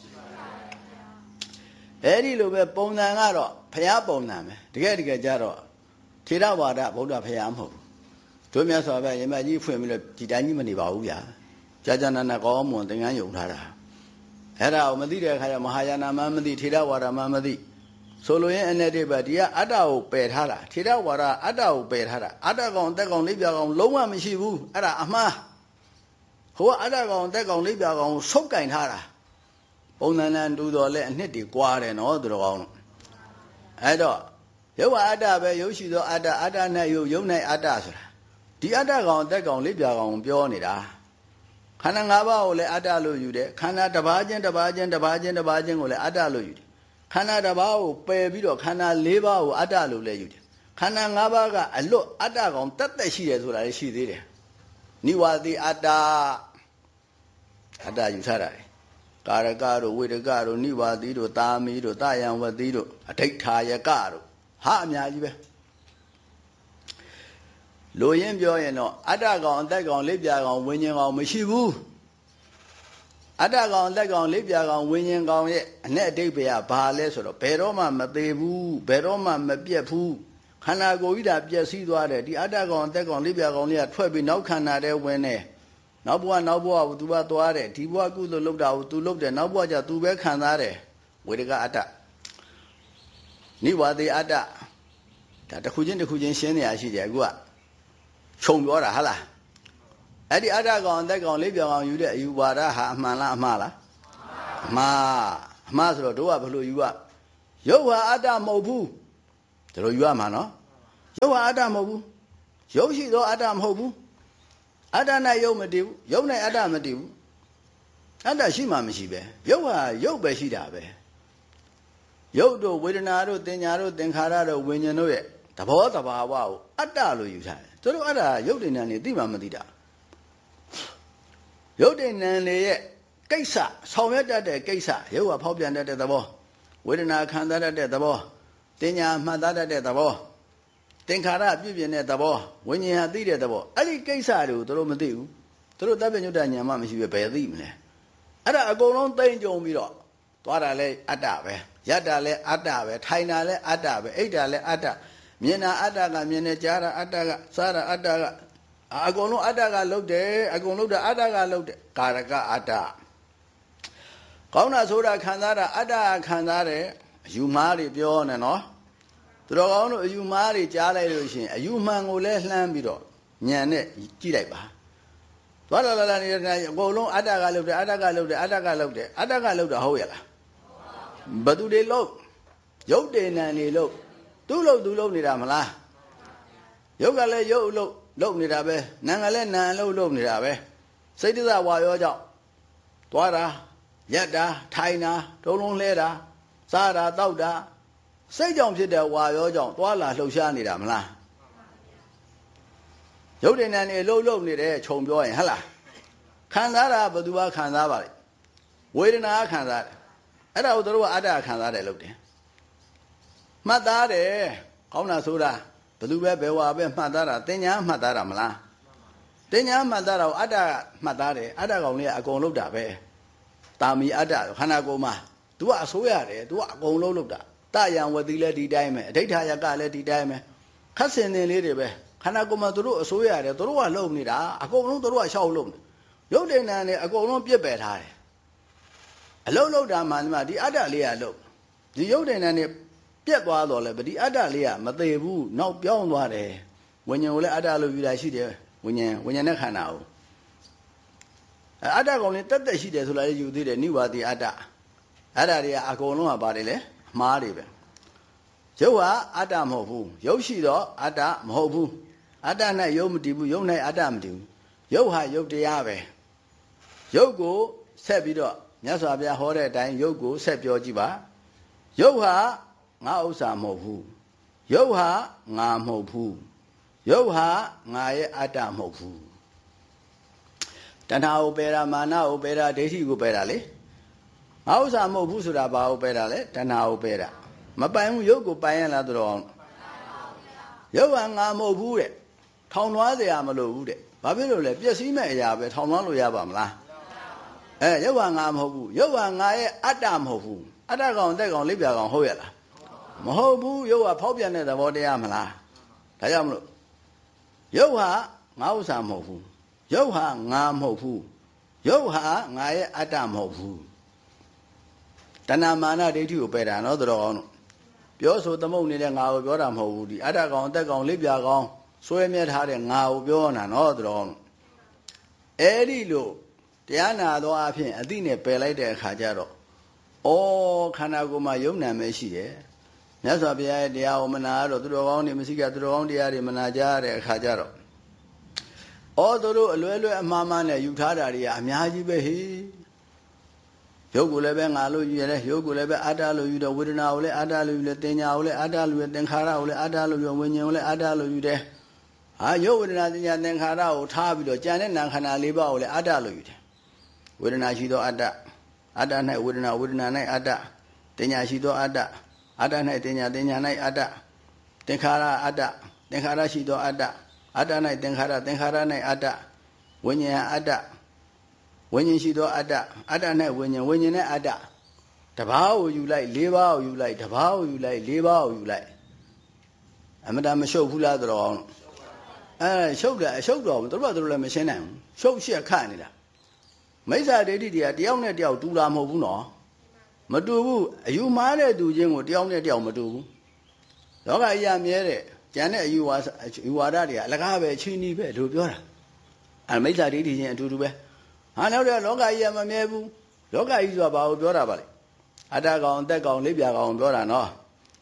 အဲ့ဒီလိုပဲပုံစံကတော့ဖျားပုံစံပဲတကယ်ကြတော့ထေရဝါဒဗုဒ္ဓဖျားမဟုတ်ဘူးတို့မြတ်စွာဘုရားရမကြီးဖွင့်ပြီးတော့ဒီတိုင်းကြီးမနေပါဘူးဗျာကြာကြာနာနာကောင်းမွန်သင်္ကန်းယုံထားတာအဲ့ဒါကိုမသိတဲ့အခါကျမဟာယာနမှမသိထေရဝါဒမှမသိဆိုလိုရင်အနေနဲ့ပဲဒီကအတ္တကိုပယ်ထားတာထေရဝါဒအတ္တကိုပယ်ထားတာအတ္တကောင်တက်ကောင်လေးပြကောင်လုံးဝမရှိဘူးအဲ့ဒါအမှားဟိုကအတ္တကောင်တက်ကောင်လေးပြကောင်ဆုပ်ကင်ထားတာပုံသဏ္ဍာန်တူတော်လဲအနှစ်တွေကွာတယ်နော်သူတော်ကောင်းအဲ့တော့ရုပ်အတ္တပဲရုပ်ရှိသောအတ္တအတ္တနဲ့ရုပ်၌အတ္တဆိုတာဒီအတ္တကောင်အသက်ကောင်လေးပြကောင်ပြောနေတာခန္ဓာ၅ပါးကိုလည်းအတ္တလို့ယူတယ်ခန္ဓာတစ်ပါးချင်းကိုလည်းအတ္တလို့ယူတယ်ခန္ဓာတစ်ပါးကိုပယ်ပြီးတော့ခန္ဓာ၄ပါးကိုအတ္တလို့လည်းယူတယ်ခန္ဓာ၅ပါးကအလွတ်အတ္တကောင်တက်ရှိတယ်ဆိုတာလည်းရှိသေးတယ်နိဝါတိအတ္တယူထားတာကာရကတို့ဝေဒကတို့နိဝါတိတို့တာမီတို့တာယံဝတိတို့အဋိဋ္ဌာယကတို့ဟာအများကြီးပဲလိုရင်းပြောရင်တော့အတ္တကောင်အသက်ကောင်လေးပြကောင်ဝိညာဉ်ကောင်မရှိဘူးအတ္တကောင်အသက်ကောင်လေးပြကောင်ဝိညာဉ်ကောင်ရဲ့အ내အတိတ်ပဲကဘာလဲဆိုတော့ဘယ်တော့မှမသေးဘူးဘယ်တော့မှမပြတ်ဘူးခန္ဓာကိုယ်ကြီးတာပြည့်စည်သွားတယ်ဒီအတ္တကောင်အသက်ကောင်လေးပြကောင်လေးကထွက်ပြီးနောက်ခန္ဓာထဲဝင်နေနောက်ဘဝကိုသူကသွားတယ်ဒီဘဝကုသိုလ်လုပ်တာကိုသူလုပ်တယ်နောက်ဘဝကျသူပဲခံစားတယ်ဝေဒကအတ္တနိဝါတိအတ္တဒါတစ်ခုချင်းရှင်းနေရရှိတယ်အခုကခြုံပြောတာဟာလားအဲ့ဒီအတ္တကောင်အသက်ကောင်လေးပြောင်ကောင်ယူတဲ့အယူဝါဒဟာအမှန်လားအမှားလားအမှားဆိုတော့တို့ကဘယ်လိုယူရရုပ်ဟာအတ္တမဟုတ်ဘူးဒါလိုယူရမှာနော်ရုပ်ဟာအတ္တမဟုတ်ဘူးရုပ်ရှိသောအတ္တမဟုတ်ဘူးအတ္တ၌ရုပ်မတည်ဘူးရုပ်၌အတ္တမတည်ဘူးအတ္တရှိမှမရှိပဲရုပ်ဟာရုပ်ပဲရှိတာပဲရုပ်တို့ဝေဒနာတို့တင်ညာတို့သင်္ခါရတို့ဝိညာဉ်တို့ရဲ့သဘောတဘာဝကိုအတ္တလို့ယူထားတယ်သူတို့အဲ့ဒါရုပ်တည်နေသိမှမသိတာရုပ်တည်နေရဲ့ကိစ္စဆောင်ရွက်တတ်တဲ့ကိစ္စရုပ်ကဖောက်ပြန်တတ်တဲ့သဘောဝေဒနာခံစားတတ်တဲ့သဘောတင်ညာမှတ်သားတတ်တဲ့သဘောသင်္ခါရပြုပြင်တဲ့သဘောဝိညာဉ်ဟာသိတဲ့သဘောအဲ့ဒီကိစ္စတွေကိုသူတို့မသိဘူးသူတို့တပ္ပညုတ္တဉာဏ်မှမရှိပဲဘယ်သိမလဲအဲ့ဒါအကုန်လုံးသိမ့်ကြုံပြီးတော့သွားတာလဲအတ္တပဲရတ္တာလဲအတ္တပဲထိုင်တာလဲအတ္တပဲအိတ်တာလဲအတ္တမြင်တာအတ္တကမြင်နေကြားတာအတ္တကစားတာအတ္တကအကုန်လုံးအတ္တကလုတ်တယ်အကုန်လုံးအတ္တကလုတ်တယ်ကာရကအတ္တကောင်းတာဆိုတာခံစားတာအတ္တခံစားတယ်အယူမှားတွေပြောနေနော်သူတော်ကောင်းတို့အယူမှားတွေကြားလိုက်လို့ရှိရင်အယူမှန်ကိုလဲလှမ်းပြီးတော့ညံနဲ့ကြည့်လိုက်ပါသွားလာနေတဲ့အကုန်လုံးအတ္တကလုတ်တယ်အတ္တကလုတ်တယ်အတ္တကလုတ်တယ်အတ္တကလုတ်တာဟုတ်ရလားဘသူတွေလုတ်ရုပ်တည်နံနေလုတ်သူ့လုတ်နေတာမလားရုပ်ကလည်းရုပ်လုတ်နေတာပဲနာကလည်းနာလုတ်နေတာပဲစိတ်တဝါရောကြောင့်သွားတာရက်တာထိုင်တာဒုံလုံးလဲတာစားတာတောက်တာစိတ်ကြောင့်ဖြစ်တဲ့ဝါရောကြောင့်သွားလာလှုပ်ရှားနေတာမလားရုပ်တည်နံနေလုတ်နေတယ်ခြုံပြောရင်ဟဟလားခံစားတာဘသူကခံစားပါလေဝေဒနာခံစားတယ်အဲ့ဒါကိုတို့ကအတ္တခံစားတယ်လို့တယ်မှတ်သားတယ်ကောင်းတာဆိုတာဘယ်သူပဲဘယ်ဝါပဲမှတ်သားတာတင်ညာမှတ်သားတာမလားတင်ညာမှတ်သားတာကိုအတ္တမှတ်သားတယ်အတ္တကောင်လေးကအကုန်လုံးတာပဲတာမီအတ္တခန္ဓာကိုယ်မှာ तू ကအစိုးရတယ် तू ကအကုန်လုံးလုပ်တာတယံဝတိလည်းဒီတိုင်းပဲအဋိဋ္ဌာယကလည်းဒီတိုင်းပဲခက်စင်တင်လေးတွေပဲခန္ဓာကိုယ်မှာတို့အစိုးရတယ်တို့ကလုံနေတာအကုန်လုံးတို့ကရှောက်လုံနေရုပ်တည်နံနဲ့အကုန်လုံးပြစ်ပယ်ထားတယ်အလုံးလုံးတာမှဒီအတ္တလေးကလုံဒီရုပ်တည်နံနဲ့ပြက်သွားတော့လေဒီအတ္တလေးကမသေးဘူးနောက်ပြောင်းသွားတယ်ဝိညာဉ်ကိုလည်းအတ္တလို့ယူတာရှိတယ်ဝိညာဉ်နဲ့ခန္ဓာကိုအတ္တကောင်လေးတက်ရှိတယ်ဆိုတာလည်းယူသေးတယ်နိဝါတိအတ္တအဲ့ဒါတွေကအကုန်လုံးကပါတယ်လေအမှားတွေပဲရုပ်ဟာအတ္တမဟုတ်ဘူးရုပ်ရှိတော့အတ္တမဟုတ်ဘူးအတ္တနဲ့ရုပ်မတည်ဘူးရုပ်နဲ့အတ္တမတည်ဘူးရုပ်ဟာရုပ်တရားပဲရုပ်ကိုဆက်ပြီးတော့မြတ်စွာဘုရားဟောတဲ့အတိုင်းရုပ်ကိုဆက်ပြောကြည့်ပါရုပ်ဟာငါဥစ္စာမဟုတ်ဘူးရုပ်ဟာငါမဟုတ်ဘူးရုပ်ဟာငါရဲ့အတ္တမဟုတ်ဘူးတဏှာကိုပယ်တာမာနကိုပယ်တာဒိဋ္ဌိကိုပယ်တာလေငါဥစ္စာမဟုတ်ဘူးဆိုတာဘာကိုပယ်တာလဲတဏှာကိုပယ်တာမပိုင်ဘူးရုပ်ကိုပိုင်ရလားတော်အောင်ရုပ်ဟာငါမဟုတ်ဘူးတဲ့ထောင်လွှားเสียမလို့ဘူးတဲ့ဘာဖြစ်လို့လဲပျက်စီးမဲ့အရာပဲထောင်လွှားလို့ရပါမလားရုပ်ဟာငါမဟုတ်ဘူးရုပ်ဟာငါရဲ့အတ္တမဟုတ်ဘူးအတ္တကောင်တက်ကောင်လိပ်ပြကောင်ဟုတ်ရလားမဟုတ်ဘူးရုပ်ဟာဖောက်ပြန်တဲ့သဘောတရားမလားဒါကြောင့်မလို့ရုပ်ဟာငါဥစ္စာမဟုတ်ဘူးရုပ်ဟာငါမဟုတ်ဘူးရုပ်ဟာငါရဲ့အတ္တမဟုတ်ဘူးတဏမာနဒိဋ္ဌိကိုပယ်တာနော်တော်အောင်တို့ပြောဆိုသမုတ်နေတဲ့ငါကိုပြောတာမဟုတ်ဘူးဒီအတ္တကောင်တက်ကောင်လိပ်ပြကောင်ဆွဲမြဲထားတဲ့ငါကိုပြောတာနော်တော်အောင်တို့အဲ့ဒီလိုတရားနာသောအဖြစ်အတိနဲ့ပယ်လိုက်တဲ့အခါကျတော့ဩခန္ဓာကိုယ်မှာယုံနာမဲရှိတယ်မြတ်စွာဘုရားရဲ့တရားကိုမနာတော့သူတော်ကောင်းတွေမရှိကသူတော်ကောင်းတရားတွေမနာကြတဲ့အခါကျတော့သူတို့အလွဲလွဲအမှားမှားနဲ့ယူထားတာတွေကအများကြီးပဲဟေ့ရုပ်ကိုလည်းပဲငါလို့ယူရတယ်ရုပ်ကိုလည်းပဲအတ္တလို့ယူတယ်ဝေဒနာကိုလည်းအတ္တလို့ယူတယ်တင်ညာကိုလည်းအတ္တလို့ယူတယ်သင်္ခါရကိုလည်းအတ္တလို့ယူဝိညာဉ်ကိုလည်းအတ္တလို့ယူတယ်ရုပ်ဝေဒနာတင်ညာသင်္ခါရကိုထားပြီးတော့ကြံတဲ့နာခန္ဓာ၄ပါးကိုလည်းအတ္တလို့ယူတယ်ဝေဒနာရှိသောအတ္တအတ္တ၌ဝေဒနာ၌အတ္တတင်ညာရှိသောအတ္တအတ္တ၌တင်ညာ၌အတ္တသင်္ခါရအတ္တသင်္ခါရရှိသောအတ္တအတ္တ၌သင်္ခါရ၌အတ္တဝိညာဉ်အတ္တဝိညာဉ်ရှိသောအတ္တအတ္တ၌ဝိညာဉ်နဲ့အတ္တတဘာကိုယူလိုက်၄ပါးကိုယူလိုက်တဘာကိုယူလိုက်၄ပါးကိုယူလိုက်အမတမရှုပ်ဘူးလားတော်အောင်ရှုပ်တယ်အရှုပ်တော်ဘူးတို့လည်းမရှင်းနိုင်ဘူးရှုပ်ရှက်ခတ်နေတာမိစ္ဆာဒိဋ္ဌိတွေကတယောက်နဲ့တယောက်တူတာမဟုတ်ဘူးနော်မတူဘူးအယူမှားတဲ့သူချင်းကိုတယောက်နဲ့တယောက်မတူဘူးလောကအရာမြဲတဲ့ကျန်တဲ့အယူဝါဒတွေကအလကားပဲချင်းနီးပဲလို့ပြောတာမိစ္ဆာဒိဋ္ဌိချင်းအတူတူပဲနောက်တော့လောကကြီးကမမြဲဘူးလောကကြီးဆိုတာဘာကိုပြောတာပါလဲအတ္တကောင်အသက်ကောင်လိပ်ပြကောင်ပြောတာနော်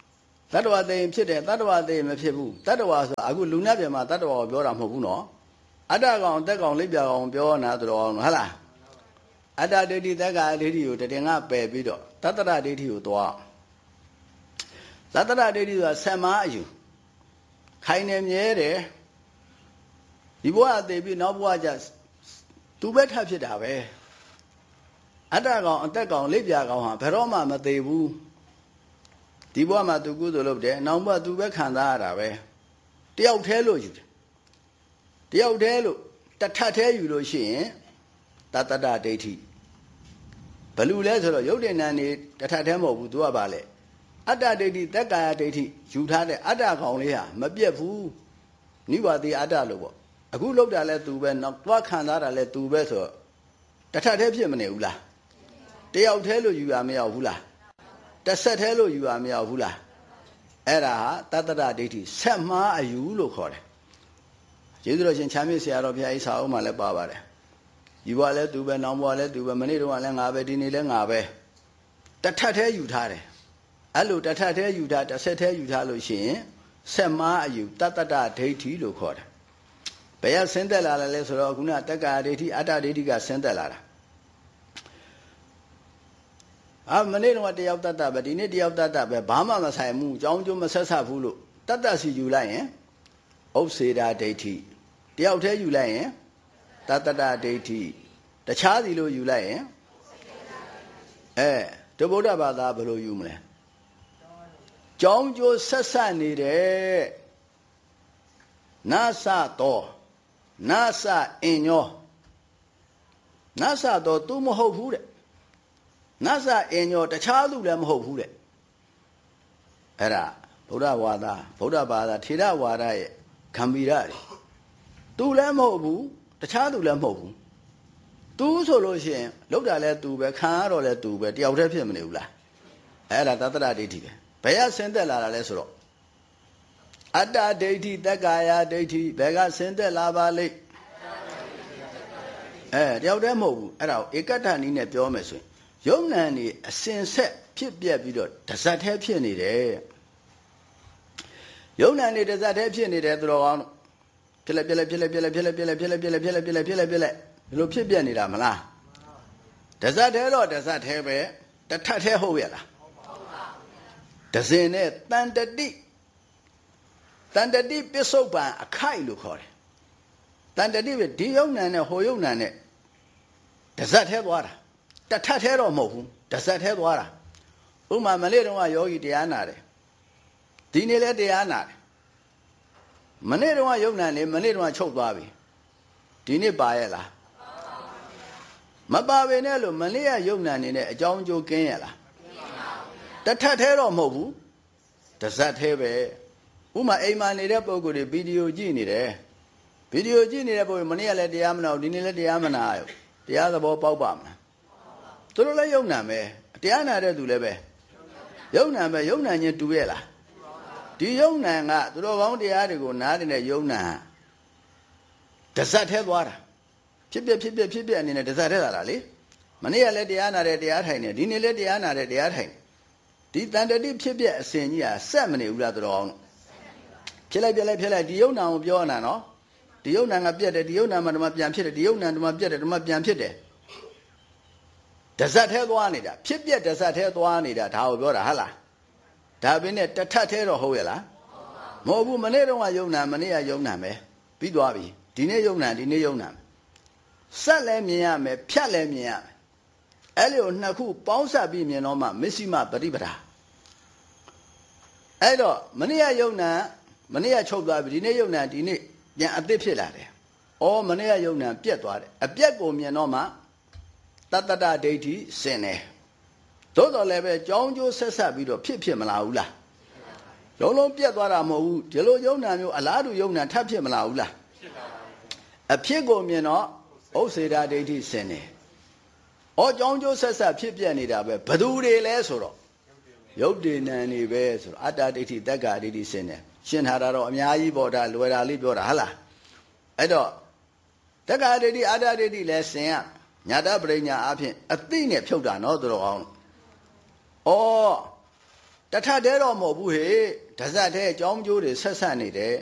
တတ္တဝါသိရင်ဖြစ်တယ်တတ္တဝါသိရင်မဖြစ်ဘူးတတ္တဝါဆိုတာအခုလူနဲ့ပြန်မှာတတ္တဝါကိုပြောတာမဟုတ်ဘူးနော်အတ္တကောင်အသက်ကောင်လိပ်ပြကောင်ပြောနာဆိုတော့ဟုတ်လားအတ္တဒိဋ္ဌိတက္ကာဒိဋ္ဌိကိုတတင်ကပယ်ပြီးတော့တတ္တရဒိဋ္ဌိကိုသွားတတ္တရဒိဋ္ဌိဆိုတာဆက်မအယူခိုင်နေမြဲတယ်ဒီဘဝအသေးပြီးနောက်ဘဝကျသူပဲထပ်ဖြစ်တာပဲအတ္တကောင်အသက်ကောင်လိပ်ပြကောင်ဟာဘယ်တော့မှမသေးဘူးဒီဘဝမှာသူကုသိုလ်လုပ်တယ်နောက်ဘဝသူပဲခံစားရတာပဲတယောက်တည်းလို့ယူတယ်တယောက်တည်းလို့တထပ်တည်းယူလို့ရှိရင်တတ္တရဒိဋ္ဌိဘယ်လိုလဲဆိုတော့ယုတ်တင်နံနေတထပ်တည်းမဟုတ်ဘူးသူကပါလေအတ္တဒိဋ္ဌိတက္ကာယဒိဋ္ဌိယူထားတဲ့အတ္တကောင်လေးဟာမပြတ်ဘူးနိဝါတိအတ္တလို့ပေါ့အခုလောက်တာလဲသူပဲနောက်သွားခံစားတာလဲသူပဲဆိုတော့တထပ်တည်းဖြစ်မနေဘူးလားတယောက်တည်းလို့ယူရမရောက်ဘူးလားတစ်ဆက်တည်းလို့ယူရမရောက်ဘူးလားအဲ့ဒါဟာတတ္တရဒိဋ္ဌိဆက်မှားအယူလို့ခေါ်တယ်ကျေးဇူးတော်ရှင်ချမ်းမြေ့ဆရာတော်ဘုရားအိစာအုပ်မှာလည်းပါပါတယ်ဒီဘဝလဲသူပဲနောက်ဘဝလဲသူပဲမနေ့တုန်းကလည်းငါပဲဒီနေ့လည်းငါပဲတထပ်တည်းယူထားတယ်အဲ့လိုတထပ်တည်းယူထားတစ်ဆက်တည်းယူထားလို့ရှိရင်ဆက်မှားအယူတတ္တရဒိဋ္ဌိလို့ခေါ်တယ်ဘယ်ကဆင်းသက်လာလဲဆိုတော့ခုနတက္ကာဒိဋ္ဌိအတ္တဒိဋ္ဌိကဆင်းသက်လာတာမနေ့တော့တယောက်တတ္တပဲဒီနေ့တယောက်တတ္တပဲဘာမှမဆိုင်ဘူးအကြောင်းကျိုးမဆက်ဆက်ဘူးလို့တတ္တစီယူလိုက်ရင်ဥစ္စေတာဒိဋ္ဌိတယောက်တည်းယူလိုက်ရင်တတ္တရဒိဋ္ဌိတခြားစီလို့ယူလိုက်ရင်ဒုဗုဒ္ဓဘာသာဘယ်လိုယူမလဲကြောင်းကျိုးဆက်ဆက်နေတဲ့နသတောနသအင်ညောနသတောသူမဟုတ်ဘူးတဲ့နသအင်ညောတခြားသူလည်းမဟုတ်ဘူးတဲ့အဲ့ဒါဗုဒ္ဓဝါဒဗုဒ္ဓဘာသာထေရဝါဒရဲ့ဂံဗီရတွေသူလည်းမဟုတ်ဘူးတခြားသူလည်းမဟုတ်ဘူးသူဆိုလို့ရှိရင်လောက်တာလဲသူပဲခံရတော့လဲသူပဲတယောက်တည်းဖြစ်မနေဘူးလားအဲ့ဒါတတ္တရဒိဋ္ဌိပဲဘယ်ကဆင်းသက်လာတာလဲဆိုတော့အတ္တဒိဋ္ဌိတက္ကာယဒိဋ္ဌိဘယ်ကဆင်းသက်လာပါလိမ့်တယောက်တည်းမဟုတ်ဘူးအဲ့ဒါကိုဧကတ္တနည်းနဲ့ပြောမယ်ဆိုရင်ယုံနံနေအစင်ဆက်ဖြစ်ပြက်ပြီးတော့တဇတ်แท้ဖြစ်နေတယ်ယုံနံနေတဇတ်แท้ဖြစ်နေတယ်သူတော်ကောင်းတို့ဖြစ်လက်ဒီလိုဖြစ်ပြက်နေတာမလားတဇတ်แท้တော့တဇတ်แท้ပဲတထပ်แท้ဟုတ်ရလားတဇင်နဲ့တန်တတိပစ္စုပန်အခိုက်လို့ခေါ်တယ်တန်တတိပဲဒီယုံနံနဲ့ဟိုယုံနံနဲ့တဇတ်แท้သွားတာတထပ်แท้တော့မဟုတ်ဘူးတဇတ်แท้သွားတာဥမာမနေ့တုန်းကယောဂီတရားနာတယ်ဒီနေ့လည်းတရားနာတယ်မနေ့တုန်းကယုံနံနေမနေ့တုန်းကချုပ်သွားပြီဒီနေ့ပါရဲ့လားမပါဘဲနဲ့လို့မနေ့ကယုံနံနေနဲ့အကြောင်းအကျိုးကင်းရဲ့လားတထပ်แท้တော့မဟုတ်ဘူးတဇတ်แท้ပဲဥမာအိမ်မှာနေတဲ့ပုံကိုယ်တွေဗီဒီယိုကြည့်နေတယ်ဗီဒီယိုကြည့်နေတဲ့ပုံမနေ့ကလည်းတရားမနာဘူးဒီနေ့လည်းတရားမနာရောတရားသဘောပေါက်ပါမလားသူတို့လည်းယုံနံပဲတရားနာတဲ့သူလည်းပဲယုံနံပဲယုံနံချင်းတူရဲ့လားဒီယုံနံကသူတော်ကောင်းတရားတွေကိုနားနေတဲ့ယုံနံတဇတ်แท้သွားတာဖြစ်ပြအနေနဲ့တဇတ်แท้လာတာလေမနေ့ကလည်းတရားနာတဲ့တရားထိုင်နေဒီနေ့လည်းတရားနာတဲ့တရားထိုင်ဒီတန်တတိဖြစ်ပြအစဉ်ကြီးဟာစက်မနေဘူးလားသူတော်ကောင်းဖြစ်လိုက်ဒီယုံနံကိုပြောနေတာနော်ဒီယုံနံကပြက်တယ်ဒီယုံနံမှာဓမ္မပြန်ဖြစ်တယ်ဒီယုံနံဓမ္မပြက်တယ်ဓမ္မပြန်ဖြစ်တယ်တဇတ်แท้သွားနေတာဖြစ်ပြတဇတ်แท้သွားနေတာဒါကိုပြောတာဟုတ်လားဒါပဲနဲ့တထပ်แท้တော့ဟုတ်ရဲ့လားမဟုတ်ဘူးမနေ့တုန်းကယုံနံမနေ့ကယုံနံပဲပြီးသွားပြီဒီနေ့ယုံနံဒီနေ့ယုံနံစက်လည်းမြင်ရမယ်ဖြတ်လည်းမြင်ရမယ်အဲ့လိုနှစ်ခုပေါင်းစပ်ပြီးမြင်တော့မှမစ္စည်းမပရိပဒါအဲ့တော့မနေ့ကယုံနံမနေ့ကချုပ်သွားပြီဒီနေ့ယုံနံဒီနေ့ပြန်အသစ်ဖြစ်လာတယ်။အော်မနေ့ကယုံနံပြက်သွားတယ်အပြက်ကိုမြင်တော့မှတတ္တရဒိဋ္ဌိစင်တယ်သို့တော်လည်းပဲကြောင်းကျိုးဆက်ဆက်ပြီးတော့ဖြစ်မလာဘူးလားလုံးပြက်သွားတာမဟုတ်ဘူးဒီလိုယုံနံမျိုးအလားတူယုံနံထပ်ဖြစ်မလာဘူးလားအဖြစ်ကိုမြင်တော့ဥစ္စေတာဒိဋ္ဌိစင်တယ်အော်ကြောင်းကျိုးဆက်ဆက်ဖြစ်ပြက်နေတာပဲဘသူတွေလဲဆိုတော့ယုတ်တေနံနေပဲဆိုတော့အတ္တဒိဋ္ဌိတက္ကာဒိဋ္ဌိစင်တယ်ရှင်းထားတာတော့အများကြီးပေါ့ဒါလွယ်တာလေးပြောတာဟုတ်လားအဲ့တော့တက္ကာဒိဋ္ဌိအတ္တဒိဋ္ဌိလည်းစင်ရညာတပရိညာအဖြစ်အသိနဲ့ဖြုတ်တာနော်သူတော်အောင်ဩတထတဲတော့မဟုတ်ဘူးဟဲ့ဓဇတ်ထဲအကြောင်းကျိုးတွေဆက်ဆက်နေတယ်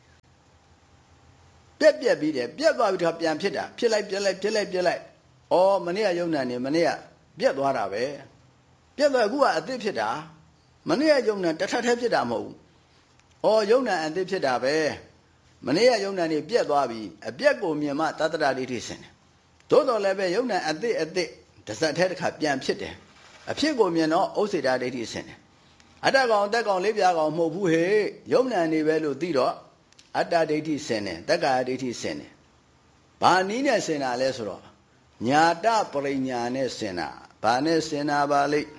ပြက်ပြီးတယ်ပြက်သွားပြီးတော့ပြန်ဖြစ်တာဖြစ်လိုက်ပြက်လိုက်ဩမနေ့ကယုံနာနေမနေ့ကပြက်သွားတာပဲပြက်သွားအခုကအသစ်ဖြစ်တာမနေ့ကယုံနာတထထဲဖြစ်တာမဟုတ်ဘူးဩယုံနာအသစ်ဖြစ်တာပဲမနေ့ကယုံနာနေပြက်သွားပြီအပြက်ကိုမြင်မှတတ္တရဒိဋ္ဌိဆင်တယ်သို့တော်လည်းပဲယုံနာအသစ်ဓဇတ်ထဲတစ်ခါပြန်ဖြစ်တယ်အဖြစ်ကိုမြင်တော့ဥစ္စေတာဒိဋ္ဌိဆင်တယ်အတ္တကောင်တက်ကောင်လေးပြားကောင်မဟုတ်ဘူးဟဲ့ယုံနာနေပဲလို့သိတော့အတ္တဒိဋ္ဌိဆင်တယ်တက္ကာဒိဋ္ဌိဆင်တယ်ဘာနည်းနဲ့ဆင်တာလဲဆိုတော့ညာတပရိညာနဲ့ဆင်တာဘာနဲ့ဆင်တာပါလိမ့်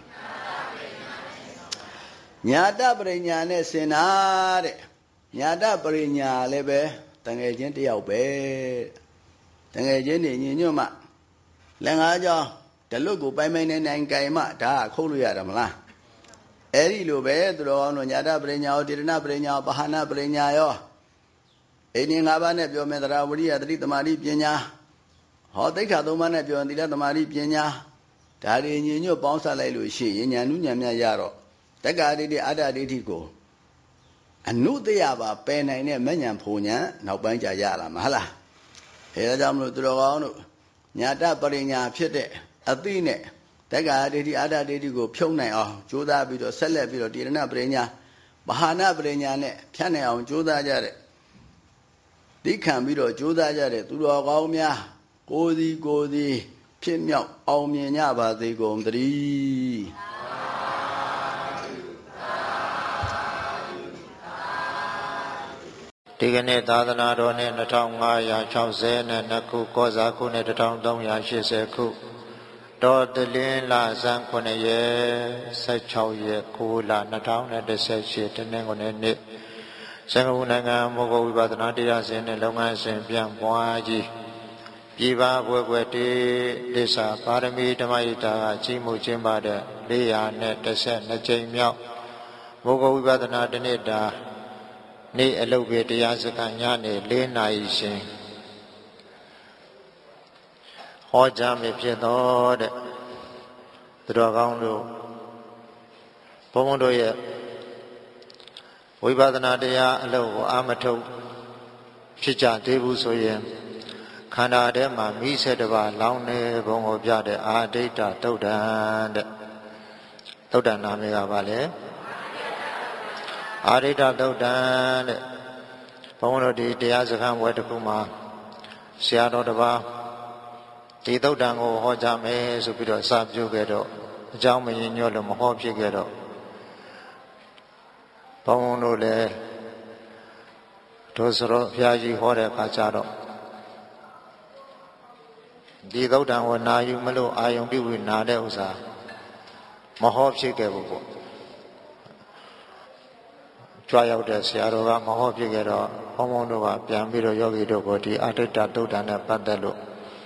ညာတပရိညာနဲ့ဆင်တာတဲ့ညာတပရိညာလည်းပဲတငယ်ချင်းတယောက်ပဲတငယ်ချင်းနေညညွတ်မှလက်ငါးကြောင်းတလွတ်ကိုပိုင်နိုင်ကြိုင်မှဒါကခုတ်လို့ရတယ်မလားအဲ့ဒီလိုပဲသူတော်ကောင်းတို့ညာတပရိညာရောတေရဏပရိညာရောပဟာနာပရိညာရောအိန္ဒိ၅ပါးနဲ့ပြောမယ်တရားဝိရိယသတိသမာဓိပညာဟောသိက္ခာ၃ပါးနဲ့ပြောရင်သီလသမာဓိပညာဒါတွေညီညွတ်ပေါင်းစပ်လိုက်လို့ရှိရင်ဉာဏ်နုဉာဏ်မြတ်ရတော့တက္ကာဒိဋ္ဌိအတ္တဒိဋ္ဌိကိုအနုတ္တယပါပယ်နိုင်တဲ့မဉဏ်ဖုန်ဉဏ်နောက်ပိုင်းကြရလာမဟုတ်လားအဲဒါကြောင့်မလို့သူတော်ကောင်းတို့ညာတပရိညာဖြစ်တဲ့အသိနဲ့တက္ကာဒိဋ္ဌိအတ္တဒိဋ္ဌိကိုဖြုံနိုင်အောင်ကြိုးစားပြီးတော့ဆက်လက်ပြီးတော့တိရဏပရိညာမဟာနာပရိညာနဲ့ဖြတ်နိုင်အောင်ကြိုးစားကြတဲ့သိခံပြီးတော့ကြိုးစားကြတဲ့သူတော်ကောင်းများကိုယ်စီဖြစ်မြောက်အောင်မြင်ကြပါစေကုန်သတည်းဒီကနေ့သာသနာတော်နှစ်2562ခုကောဇာခုနှစ်1380ခုတော်တလင်းလဇန်9ရက်16ရက်9လ2018တနင်္ဂနွေနေ့စင်္ကာပူနိုင်ငံမောဂဝိပဿနာတရားစင်နဲ့လုပ်ငန်းစဉ်ပြန်ပွားကြီးပြည်ပဘွယ်တေလိစာပါရမီဓမ္မယတာကကြီးမှုကျင်းပတဲ့412ကြိမ်မြောက်မောဂဝိပဿနာတနေ့တာနေ့အလုပ်ပဲတရားစခန်းညနေ4နာရီရှင်ဟောကြားမိဖြစ်တော်တဲ့သူတော်ကောင်းတို့ဘုန်းဘုန်းတို့ရဲ့ဝိပဿနာတရားအလုပ်ကိုအာမထုတ်ဖြစ်ကြသေးဘူးဆိုရင်ခန္ဓာထဲမှာမိစေတပါလောင်းနေဘုံကိုပြတဲ့အာဒိဋ္ဌသုတ်တံတဲ့သုတ်တံနာမည်ကပါလေအာဒိဋ္ဌသုတ်တံတဲ့ဘုန်းတော်ဒီတရားစခန်းဝဲတစ်ခုမှာဆရာတော်တစ်ပါးဒီသုတ်တံကိုဟောကြားမယ်ဆိုပြီးတော့စာပြုခဲ့တော့အကြောင်းမရင်ညွတ်လို့မဟောဖြစ်ခဲ့တော့ဘုန်းတို့လည်းတို့စရောဘုရားကြီးဟောတဲ့အခါကျတော့ဒီသုတ်တံကိုနာယူမလို့အာယုံပြုပြီးနာတဲ့ဥစ္စာမဟောဖြစ်ခဲ့ဘူးပေါ့ကြွားရောက်တဲ့ဆရာတော်ကမဟောဖြစ်ခဲ့တော့ဘုန်းတို့ကပြန်ပြီးတော့ယောဂီတို့ကိုဒီအာဒိဋ္ဌသုတ်တံနဲ့ပတ်သက်လို့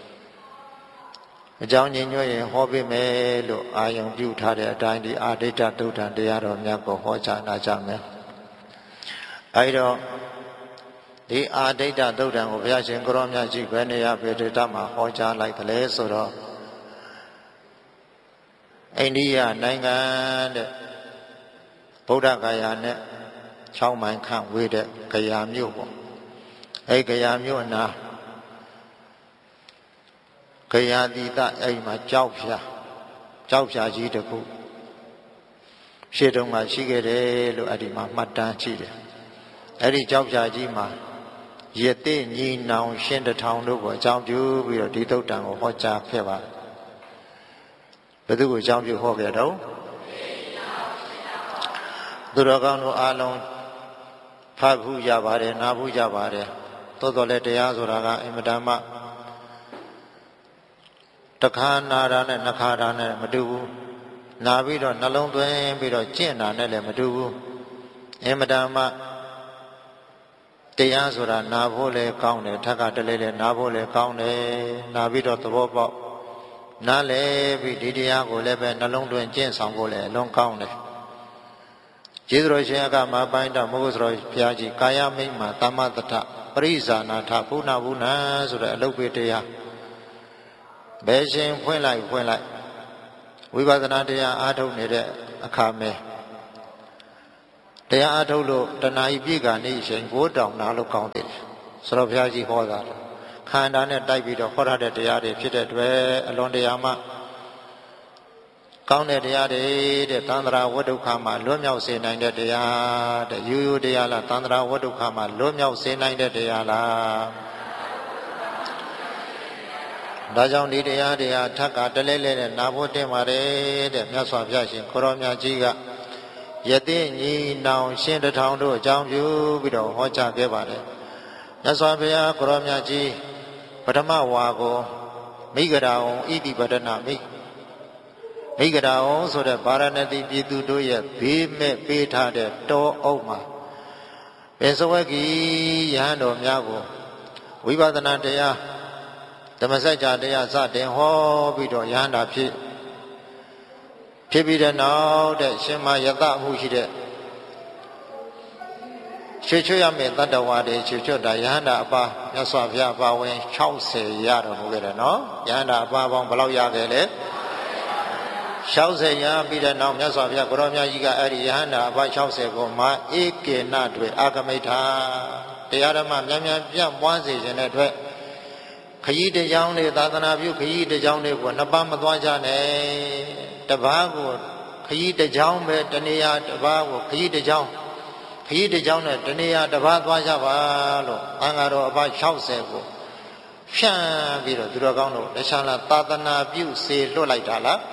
အကြောင်းညင်ညွှန်ရင်ဟောပေးမယ်လို့အာယုံပြုထားတဲ့အတိုင်းဒီအာဒိဋ္ဌသုတ်တံတရားတော်များကိုဟောကြားနာကြမယ်အဲဒီတော့ဒီအာဒိဋ္ဌသုတ်တံကိုဘုရားရှင်ကိုရောမြတ်ကြီးဘယ်နေရာဘေဒိတမှာဟောကြားလိုက်တယ်လဲဆိုတော့အိန္ဒိယနိုင်ငံတဲ့ဗုဒ္ဓဂယာနဲ့6မိုင်ခန့်ဝေးတဲ့ဂယာမြို့ပေါ့အဲဒီဂယာမြို့နာဂယာတိတအဲ့မှာကြောက်ဖြာကြီးတစ်ခုရှေ့တုန်းကရှိခဲ့တယ်လို့အဲ့ဒီမှာမှတ်တမ်းရှိတယ်အဲ့ဒီကြောက်ဖြာကြီးမှာရတိညီနောင်ရှင်းတထောင်တို့ကိုအကြောင်းပြုပြီးတော့ဒီသုတ်တံကိုဟောကြားခဲ့ပါဘယ်သူကိုအကြောင်းပြုဟောခဲ့တော့သူတော်ကောင်းတို့အားလုံးဖတ်ဖို့ရပါတယ်နားဖို့ရပါတယ်သို့တော်လည်းတရားဆိုတာကအင်မတန်မှတခါနာတာနဲ့နှစ်ခါတာနဲ့မတူဘူးနာပြီးတော့နှလုံးသွင်းပြီးတော့ကျင့်တာနဲ့လည်းမတူဘူးအင်မတန်မှတရားဆိုတာနာဖို့လည်းကောင်းတယ်ထပ်ကတလဲလဲနာဖို့လည်းကောင်းတယ်နာပြီးတော့သဘောပေါက်နားလဲပြီးဒီတရားကိုလည်းပဲနှလုံးသွင်းကျင့်ဆောင်ဖို့လည်းအလွန်ကောင်းတယ်ကျေးဇူးတော်ရှင်အကမပိုင်းတော်မဟုတ်ဆိုတော့ဘုရားကြီးကာယမိတ်မှာတမ္မတထပရိဇာနာထဘုနာဘုနာဆိုတဲ့အလုပ်ပေတရားဘယ်ရှင်ဖွင့်လိုက်ဝိပဿနာတရားအားထုတ်နေတဲ့အခါမဲတရားအထုတ်လို့တဏှာကြီးပြည့်ကနေရှင်ကိုးတောင်နာလို့ကောင်းတယ်ဆိုတော့ဘုရားကြီးဟောတာခန္ဓာနဲ့တိုက်ပြီးတော့ဟောရတဲ့တရားတွေဖြစ်တဲ့အတွက်အလွန်တရာမှကောင်းတဲ့တရားတွေတဲ့သန္တရာဝတ္တုခမှာလွတ်မြောက်စေနိုင်တဲ့တရားတဲ့ရိုးရိုးတရားလားသန္တရာဝတ္တုခမှာလွတ်မြောက်စေနိုင်တဲ့တရားလားဒါကြောင့်ဒီတရားတွေဟာထပ်ကတလဲလဲနဲ့နာဖို့တင်ပါတယ်တဲ့မြတ်စွာဘုရားရှင်ကိုရောမြတ်ကြီးကယသိညီနောင်ရှင်တထောင်တို့အကြောင်းပြုပြီးတော့ဟောကြားခဲ့ပါတယ်မြတ်စွာဘုရားကိုရောမြတ်ကြီးပထမဝါကိုမိဂရာဝံဣတိပဒနာမိဂရာဝံဆိုတဲ့ဗာရဏသီပြည်သူတို့ရဲ့ဘေးမဲ့ပေးထားတဲ့တောအုပ်မှာပင်စဝကီယဟန်တော်များကိုဝိပဿနာတရားဓမ္မစကြာတရားစတင်ဟောပြီးတော့ယဟန္တာဖြစ်ပြီးတဲ့နောက်တဲ့ရှင်မယတမှုရှိတဲ့ချွေချွေရမယ့်တတ္တဝါတွေချွေချွတ်တာယဟန္တာအပါမြတ်စွာဘုရားပါဝင်60ရတော်မူခဲ့တယ်နော်ယဟန္တာအပါပေါင်းဘယ်လောက်ရခဲ့လဲ60ရပြီးတဲ့နောက်မြတ်စွာဘုရားကိုရောမြတ်ကြီးကအဲ့ဒီယဟန္တာအပါ60ကိုမဧကေနတွေအာဂမိဋ္ဌာတရားဓမ္မမြန်မြန်ပြန့်ပွားစေခြင်းတဲ့အတွက်ခရီးတစ်ကြောင်းတွေသာသနာပြုခရီးတစ်ကြောင်းတွေကိုနှစ်ပါးမသွားကြနဲ့တပားကိုခရီးတစ်ကြောင်းပဲတနေရာတပားကိုခရီးတစ်ကြောင်းနဲ့တနေရာတပားသွားကြပါလို့အင်္ဂါတော်အပါ60ကိုဖြန့်ပြီးတော့သူတော်ကောင်းတို့တခြားလားသာသနာပြုစေလွတ်လိုက်တာလား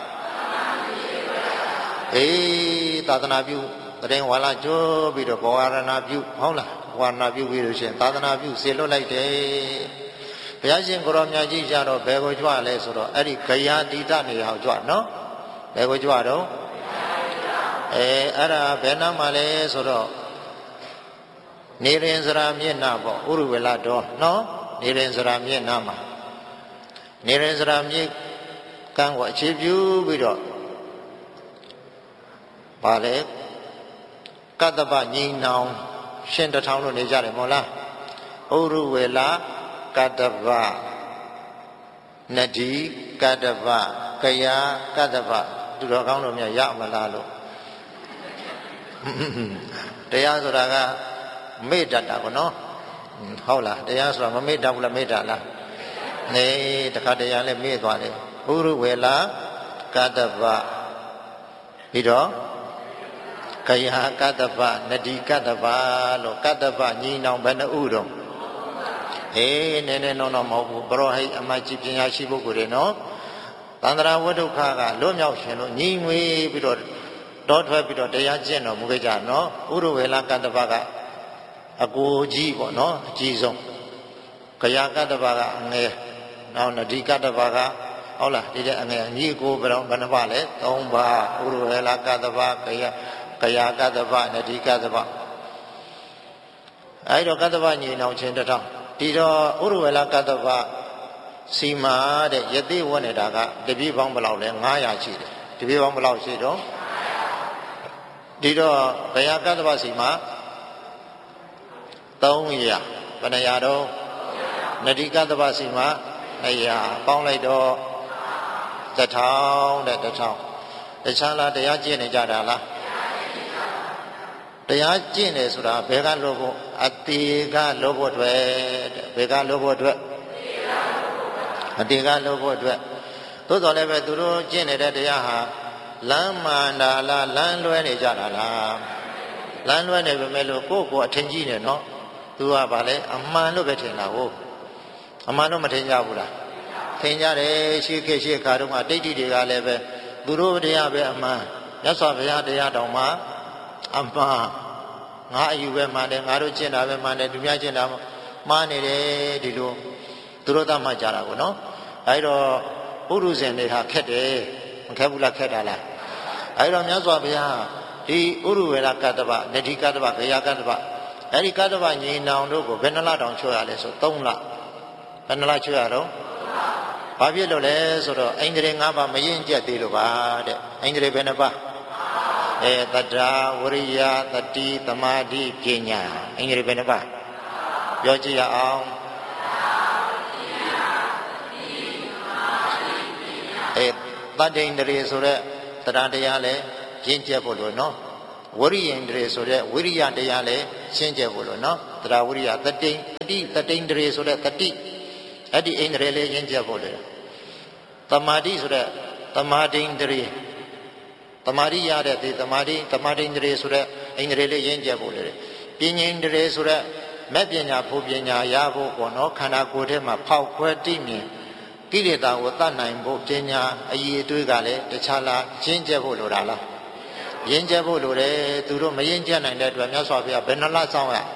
သာသနာပြုတရင်ဝါလာကျိုးပြီးတော့ဘောဝရဏပြုဟုတ်လားဘောဝရဏပြုပြီးလို့ရှိရင်သာသနာပြုစေလွတ်လိုက်တယ်ဘုရားရှင်ကိုရောမြတ်ကြီးကြတော့ဘယ်ကိုကြွလဲဆိုတော့အဲ့ဒီဂယာတိတနေရာကိုကြွနော်ဘယ်ကိုကြွတော့အဲ့ဒါဘယ်နာမှာလဲဆိုတော့နေရင်စရာမျက်နှာပေါ့ဥရဝေလတော်နော်နေရင်စရာမျက်နှာမှာနေရင်စရာမြေကံကိုအခြေပြုပြီးတော့ဗာလေကတ္တပညီနောင်ရှင်တထောင်လို့နေကြတယ်မဟုတ်လားဥရဝေလကတ္တဗနတိကတ္တဗကယာကတ္တဗသူတော်ကောင်းတို့များရမလားလို့တရားဆိုတာကမေ့တတ်တာကောနော်ဟုတ်လားတရားဆိုတာမမေ့တတ်ဘူးလားမေ့တတ်လားနေတခါတရားလည်းမေ့သွားတယ်ဥရဝေလကတ္တဗပြီးတော့ကယာကတ္တဗနတိကတ္တဗလို့ကတ္တဗညီနောင်ဘယ်နှဥတော့နည်းနော်မဟုတ်ဘူးဘရောဟိတ်အမကြီးပညာရှိပုဂ္ဂိုလ်တွေနော်သန္တရာဝတ္ထုခကလွတ်မြောက်ရှင်လို့ညီငွေပြီးတော့တောထွက်ပြီးတော့တရားကျင့်တော်မူခဲ့ကြနော်ဥရဝေလကတ္တဗကအကိုကြီးပေါ့နော်အကြီးဆုံးကယာကတ္တဗကအငယ်နောက်နဒီကတ္တဗကဟုတ်လားဒီတဲ့အငယ်ညီကိုဘယ်နှပါလဲ3ပါးဥရဝေလကတ္တဗကယာကတ္တဗနဒီကတ္တဗအဲ့တော့ကတ္တဗညီနောင်ချင်းတထောင်ဒီတော့ဥရဝေလကတ္တဗစီမာတဲ့ယသိဝတ်နေတာကတပည့်ပေါင်းဘယ်လောက်လဲ900ရှိတယ်တပည့်ပေါင်းဘယ်လောက်ရှိတော့ဒီတော့ဘယကတ္တဗစီမာ300ဘယ်နှရာတော့နတိကတ္တဗစီမာ200ပေါင်းလိုက်တော့1000တဲ့1000တခြားလားတရားကျင့်နေကြတာလားတရားကျင့်တယ်ဆိုတာဘယ်ကလို့ဖို့အတေကလို့ဖို့အတွက်ဘယ်ကလို့ဖို့အတွက်အတေကလို့ဖို့အတွက်သို့တော်လည်းပဲသူတို့ကျင့်နေတဲ့တရားဟာလမ်းမှန်တာလားလမ်းလွဲနေကြတာလားလမ်းလွဲနေပေမဲ့လို့ကိုယ့်ကိုယ်အထင်ကြီးနေနော်သူကဗာလဲအမှန်လို့ပဲထင်တာဟုတ်အမှန်တော့မထင်ကြဘူးလားထင်ကြတယ်ရှိခေတ်ရှိခါတုန်းကဒိဋ္ဌိတွေကလည်းပဲသူတို့တရားပဲအမှန်မြတ်စွာဘုရားတရားတော်မှာအမှန်ငါအယူပဲမှန်တယ်ငါတို့ကျင့်တာပဲမှန်တယ်သူများကျင့်တာမှားနေတယ်ဒီလိုသူတို့သားမှကြတာကိုနော်အဲဒီတော့ပုရုဇဉ်တွေဟာခက်တယ်မခက်ဘူးလားခက်တာလားအဲဒီတော့မြတ်စွာဘုရားဒီဥရဝေလကတ္တဗနတိကတ္တဗဂယာကတ္တဗအဲဒီကတ္တဗညီနောင်တို့ကိုဘယ်နှလတောင်ချွတ်ရလဲဆို3လဘယ်နှလချွတ်ရတော့ဘာဖြစ်လို့လဲဆိုတော့အိန္ဒြေ5ပါးမရင်ကျက်သေးလို့ပါတဲ့အိန္ဒြေဘယ်နှပါသတ္တဝရိယတတိသမာဓိပညာအိန္ဒြေဘယ်နှပါပြောကြည့်ရအောင်သတ္တိန္ဒြေဆိုတဲ့တရားလည်းရင့်ကျက်ဖို့လို့နော်ဝရိယင်တရေဆိုတဲ့ဝိရိယတရားလည်းရှင်းကြဖို့လို့နော်တရားဝိရိယတတိတရေဆိုတဲ့တတိအဲ့ဒီအိန္ဒြေလေးရှင်းကြဖို့လေသမာဓိဆိုတဲ့သမာဓိတရေသမာဓိရတဲ့ဒီသမာဓိတရေဆိုတဲ့အိန္ဒြေလေးရှင်းကြဖို့လေပညာတရေဆိုတဲ့မဲ့ပညာဖို့ပညာရဖို့ပေါ့နော်ခန္ဓာကိုယ်ထဲမှာဖောက်ခွဲတိမြင်ကိလေသာကိုတတ်နိုင်ဖို့ပညာအည်အသွေးကလည်းတခြားလားရှင်းကြဖို့လိုတာလားရင်းကျက်ဖို့လိုတယ်သူတို့မရင်းကျက်နိုင်တဲ့အတွက်မြတ်စွာဘုရားဘယ်နှလစောင်းရ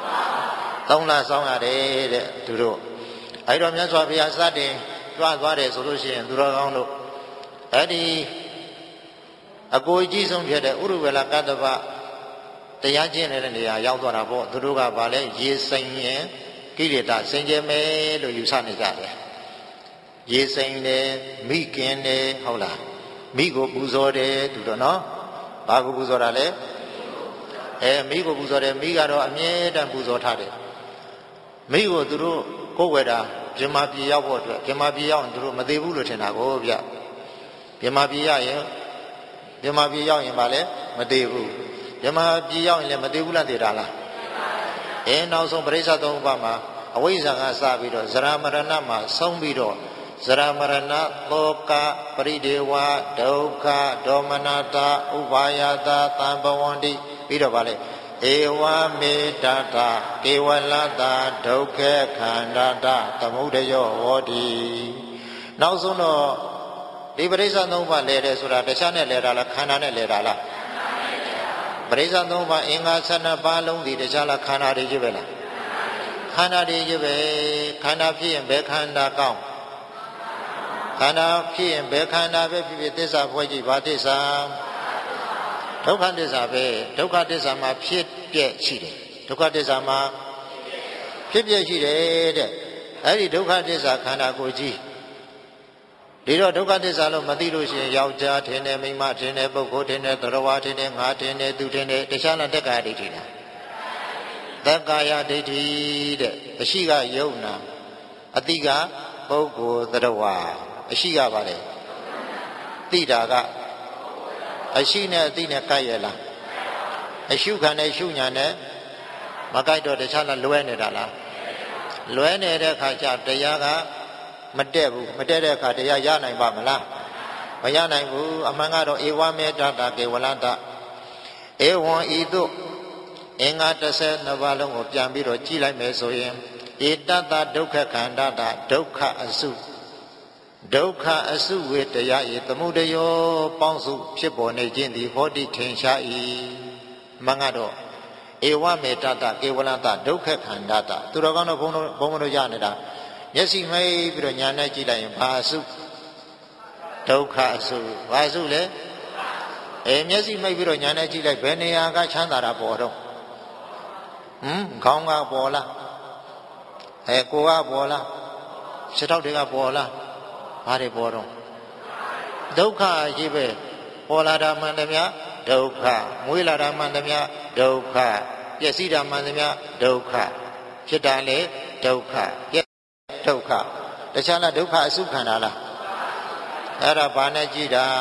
3လစောင်းရတယ်တဲ့သူတို့အဲ့တော့မြတ်စွာဘုရားစတင်ကြွသွားတယ်ဆိုလို့ရှိရင်သူတော်ကောင်းတို့အဲ့ဒီအကိုအကြီးဆုံးဖြစ်တဲ့ဥရဝေလကတ္တဗတရားကျင့်တဲ့နေရာရောက်သွားတာပေါ့သူတို့ကဗာလဲရေစိမ်ရင်ကိလေသာစင်ကြယ်မယ်လို့ယူဆနေကြတယ်ရေစိမ်တယ်မိကင်းတယ်ဟုတ်လားမိကိုပူဇော်တယ်သူတို့နော်ဘာကိုပူဇော်တာလဲမိကိုပူဇော်တယ်မိကတော့အမြဲတမ်းပူဇော်ထားတယ်မိကိုသူတို့ကိုယ်ဝယ်တာပြမပြေရောက်ဖို့အတွက်ပြမပြေရောက်ရင်သူတို့မသေးဘူးလို့ထင်တာကိုဗျပြမပြေရောက်ရင်ဗာလဲမသေးဘူးပြမပြေရောက်ရင်လည်းမသေးဘူးလားသေတာလားနောက်ဆုံးပရိစ္ဆေသုံးပါးမှာအဝိဇ္ဇာကစပြီးတော့ဇရာမရဏမှာဆုံးပြီးတော့ဇရာမရဏသောကပရိဒေဝဒုက္ခဒေါမနတာဥပါယတာသံဘဝန္တိပြီးတော့ဗာလေဧဝမေတ္တာကေဝလတာဒုက္ခခန္ဓာတာသမုဒယောဟောတိနောက်ဆုံးတော့ဒီပရိစ္ဆေသုံးပါးလဲတယ်ဆိုတာတရားနဲ့လဲတာလားခန္ဓာနဲ့လဲတာလားပရိစ္ဆေသုံးပါးအင်္ဂါ12ပါးလုံးဒီတရားလားခန္ဓာတွေကြီးပဲလားခန္ဓာတွေကြီးပဲခန္ဓာဖြစ်ရင်ဘယ်ခန္ဓာကောင်းခန္ဓာဖြစ်ရင်ဘယ်ခန္ဓာပဲဖြစ်ဖြစ်သစ္စာဖွဲ့ကြည့်ဘာသစ္စာဒုက္ခသစ္စာပဲဒုက္ခသစ္စာမှာဖြစ်ပြက်ရှိတယ်ဒုက္ခသစ္စာမှာဖြစ်ပြက်ရှိတယ်တဲ့အဲ့ဒီဒုက္ခသစ္စာခန္ဓာကိုယ်ကြီးဒီတော့ဒုက္ခသစ္စာလို့မသိလို့ရှိရင်ယောက်ျားထင်တယ်မိန်းမထင်တယ်ပုဂ္ဂိုလ်ထင်တယ်သရဝါထင်တယ်ငါထင်တယ်သူထင်တယ်တခြားလားတက္ကာယဒိဋ္ဌိလားတက္ကာယဒိဋ္ဌိတဲ့အရှိကယုံနာအတိကပုဂ္ဂိုလ်သရဝါအရှိကပါလေသိတာကအရှိနဲ့အသိနဲ့ကိုက်ရလားအရှုခံနဲ့ရှုညာနဲ့မကိုက်တော့တခြားလားလွဲနေတာလားလွဲနေတဲ့အခါကျတရားကမတက်ဘူးမတက်တဲ့အခါတရားရနိုင်ပါမလားမရနိုင်ဘူးအမှန်ကတော့ဧဝမေတ္တာကေဝလတဧဝံဤသို့အင်္ဂါ12ပါးလုံးကိုပြန်ပြီးတော့ကြည့်လိုက်မယ်ဆိုရင်ဧတတ္တဒုက္ခခန္ဓာတဒုက္ခအစုဒုက္ခအစုဝေတရားဤသမုဒယောပေါင်းစုဖြစ်ပေါ်နေခြင်းသည်ဟောတိထင်ရှား၏မှန်ကတော့ဧဝမေတ္တာကေဝလတဒုက္ခခန္ဓာတသူတော်ကောင်းတို့ဘုန်းတို့ရနေတာမျက်စိမိတ်ပြီးတော့ညာနဲ့ကြည့်လိုက်ရင်ဘာအစုဒုက္ခအစုဘာအစုလဲမျက်စိမိတ်ပြီးတော့ညာနဲ့ကြည့်လိုက်ဘယ်နေရာကချမ်းသာတာပေါ်တော့ခေါင်းကပေါ်လားကိုယ်ကပေါ်လားခြေထောက်တွေကပေါ်လားဘာတွေပေါ်တော့ဒုက္ခကြီးပဲပေါ်လာတာမှန်တယ်များဒုက္ခမွေးလာတာမှန်တယ်များဒုက္ခပျက်စီးတာမှန်တယ်များဒုက္ခဖြစ်တာလေဒုက္ခဒုက္ခတခြားလားဒုက္ခအစုခန္ဓာလားအဲ့ဒါဘာနဲ့ကြည့်တာ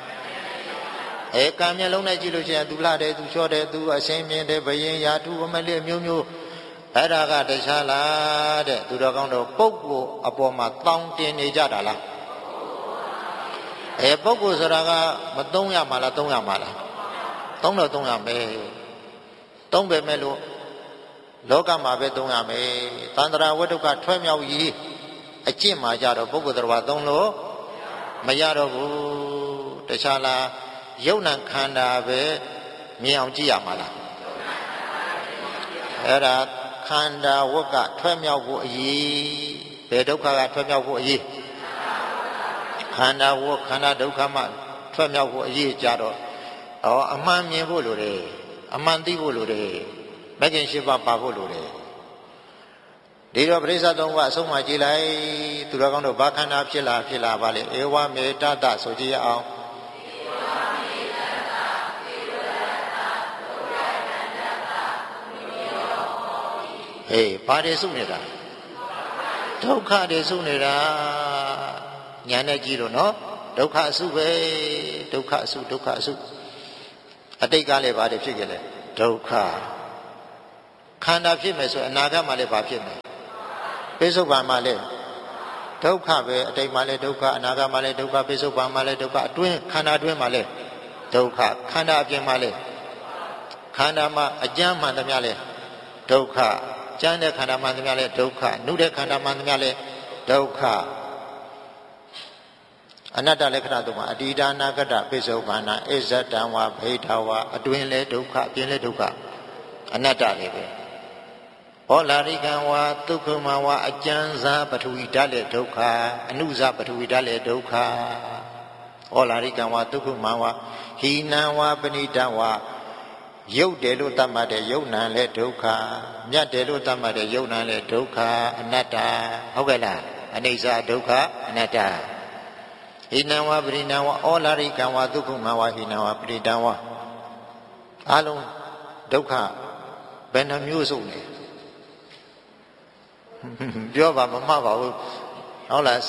ကံမျက်လုံးနဲ့ကြည့်လို့ရှိရင်သူလှတယ်သူလျှော့တယ်သူအရှင်းမြင်တယ်ဘယင်ရာထုဝမလေးမျိုးမျိုးအဲ့ဒါကတခြားလားတဲ့သူတော်ကောင်းတို့ပုဂ္ဂိုလ်အပေါ်မှာတောင်းတင်နေကြတာလားပုဂ္ဂိုလ်ဆိုတာကမသုံးရမှာလားသုံးရမှာလားသုံးတော့သုံးရမယ်သုံးပေမဲ့လို့လောကမှာပဲသုံးရမယ်သန္တရာဝတ္ထုကထွက်မြောက်ရေးအကျင့်မှာကြတော့ပုဂ္ဂိုလ်တော်သုံးလို့မရတော့ဘူးတခြားလားယုံ nant ခန္ဓာပဲမြင်အောင်ကြည့်ရမှာလားအဲ့ဒါခန္ဓာဝတ်ကထွက်မြောက်ဖို့အရေးဘယ်ဒုက္ခကထွက်မြောက်ဖို့အရေးခန္ဓာဝတ်ခန္ဓာဒုက္ခမှထွက်မြောက်ဖို့အရေးကြတော့အမှန်မြင်ဖို့လိုတယ်အမှန်သိဖို့လိုတယ်မဂ္ဂင်၈ပါးပါဖို့လိုတယ်ဒီတော့ပရိစ္ဆေသုံးပါးအဆုံးမကြည့်လိုက်သူတော်ကောင်းတို့ဘာခန္ဓာဖြစ်လာပါလေဧဝမေတ္တာဆိုကြည့်ရအောင်ဘာတွေစုနေတာဒုက္ခတွေစုနေတာညာနဲ့ကြည့်လို့နော်ဒုက္ခအစုပဲဒုက္ခအစုအတိတ်ကလည်းဘာတွေဖြစ်ကြလဲဒုက္ခခန္ဓာဖြစ်မယ်ဆိုအနာဂတ်မှာလည်းဘာဖြစ်မယ်ပိဿုပန်မှာလည်းဒုက္ခပဲအတိတ်မှာလည်းဒုက္ခအနာဂတ်မှာလည်းဒုက္ခပိဿုပန်မှာလည်းဒုက္ခအတွင်းခန္ဓာအတွင်းမှာလည်းဒုက္ခခန္ဓာအပြင်မှာလည်းခန္ဓာမှာအကျမ်းမှန်သမျှလည်းဒုက္ခကျမ်းတဲ့ခန္ဓာမှန်သမျှလည်းဒုက္ခနုတဲ့ခန္ဓာမှန်သမျှလည်းဒုက္ခအနတ္တလက္ခဏာတို့မှာအတ္တိဒါနာဂတပိဿုပန်နာအစ္ဆတံဝါဘိဓဝါအတွင်းလည်းဒုက္ခအပြင်လည်းဒုက္ခအနတ္တလည်းပဲဟောလာရိကံဝါဒုက္ခမဝါအကျဉ်းစားပထဝီဓာတ်လည်းဒုက္ခအနုဇပထဝီဓာတ်လည်းဒုက္ခဟောလာရိကံဝါဒုက္ခမဝါဟိနံဝါပဏိတဝါရုပ်တယ်လို့သတ်မှတ်တဲ့ယုံနံလည်းဒုက္ခမြတ်တယ်လို့သတ်မှတ်တဲ့ယုံနံလည်းဒုက္ခအနတ္တဟုတ်ကဲ့လားအနိစ္စဒုက္ခအနတ္တဟိနံဝါပရိနံဝါဩလာရိကံဝါဒုက္ခမဝါဟိနံဝါပရိတံဝါအလုံးဒုက္ခဘယ်နှမျိုးစုံလဲပြောပါမမှတ်ပါဘူးဟုတ်လား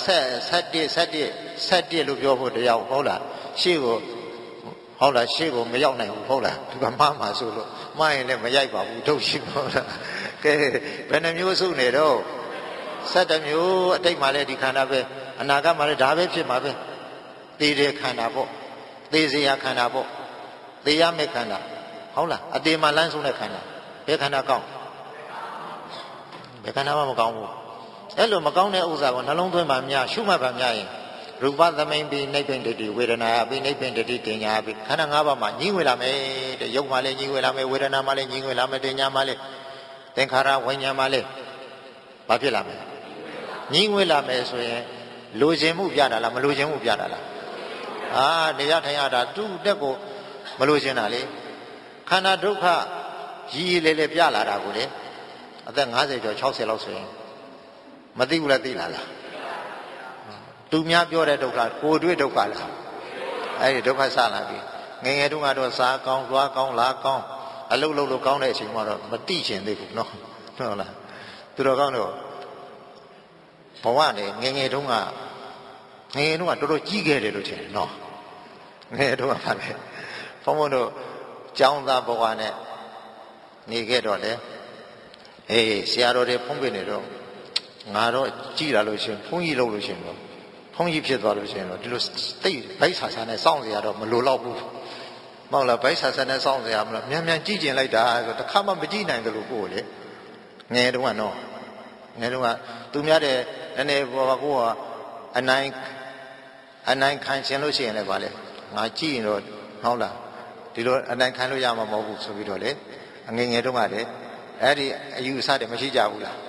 ဆက်လို့ပြောဖို့တရားဟုတ်လားရှေ့ကိုဟုတ်လားရှေ့ကိုမရောက်နိုင်ဘူးဟုတ်လားဒီကမှားမှာဆိုလို့မှားရင်လည်းမရိုက်ပါဘူးထုတ်ရှိဟုတ်လားကဲဘယ်နှမျိုးစုနေတော့17မျိုးအတိတ်မှာလည်းဒီခန္ဓာပဲအနာဂတ်မှာလည်းဒါပဲဖြစ်မှာပဲသိတဲ့ခန္ဓာပေါ့သိစရာခန္ဓာပေါ့သိရမယ့်ခန္ဓာဟုတ်လားအတေမှာလမ်းဆုံးတဲ့ခန္ဓာဘယ်ခန္ဓာကောင်းဘယ်ခန္ဓာမှမကောင်းဘူးအဲ့လိုမကောင်းတဲ့ဥစ္စာကိုနှလုံးသွင်းပါများရှုမှတ်ပါများရင်ရူပသမိန်ပိနိဗ္ဗာန်တတိဝေဒနာပိနိဗ္ဗာန်တတိတင်ညာပိခန္ဓာ၅ပါးမှာညီးဝင်လာမယ်တဲ့ယုတ်မှလည်းညီးဝင်လာမယ်ဝေဒနာမှလည်းညီးဝင်လာမယ်တင်ညာမှလည်းသင်္ခါရဝိညာဉ်မှလည်းဘာဖြစ်လာမလဲညီးဝင်လာမယ်ဆိုရင်လိုချင်မှုပြတာလားမလိုချင်မှုပြတာလားတရားထိုင်ရတာသူ့တက်ကိုမလိုချင်တာလေခန္ဓာဒုက္ခကြီးလေပြလာတာကိုလေအသက်50ကျော်60လောက်ဆိုရင်မသိဘူးလားသိလားသူများပြောတဲ့ဒုက္ခကိုယ်တွေ့ဒုက္ခလားအဲ့ဒီဒုက္ခစလာပြီငယ်ငယ်တုန်းကတော့စားကောင်းသွားကောင်းလာကောင်းအလုတ်လုတ်လို့ကောင်းတဲ့အချိန်မှာတော့မသိချင်သေးဘူးနော်ဟုတ်လားသူတော်ကောင်းတော့ဘဝနဲ့ငယ်ငယ်တုန်းကတော်တော်ကြီးခဲ့တယ်လို့ထင်တယ်နော်ငယ်တုန်းကပါလေဘုန်းဘုန်းတို့ကျောင်းသားဘဝနဲ့နေခဲ့တော့လေဆရာတော်တွေဖုံးပြနေတော့ငါတော့ကြည်လာလို့ရှင်ဘုန်းကြီးလုပ်လို့ရှင်တော့ဘုန်းကြီးဖြစ်သွားလို့ရှင်တော့ဒီလိုတိတ်ဗိုက်ဆာဆာနဲ့စောင့်စရာတော့မလိုတော့ဘူးမဟုတ်လားဗိုက်ဆာဆာနဲ့စောင့်စရာမလို့မြန်ကြည့်ကျင်လိုက်တာဆိုတခါမှမကြည့်နိုင်တယ်လို့ကိုယ်လေငယ်တုန်းကတော့ငယ်တုန်းကသူများတဲ့နည်းနည်းဘောကိုကအနိုင်ခံရှင်လို့ရှိရင်လည်းဗာလေငါကြည့်ရင်တော့ဟုတ်လားဒီလိုအနိုင်ခံလို့ရမှာမဟုတ်ဘူးဆိုပြီးတော့လေငယ်တုန်းကလေအဲ့ဒီအယူအဆတွေမရှိကြဘူးလား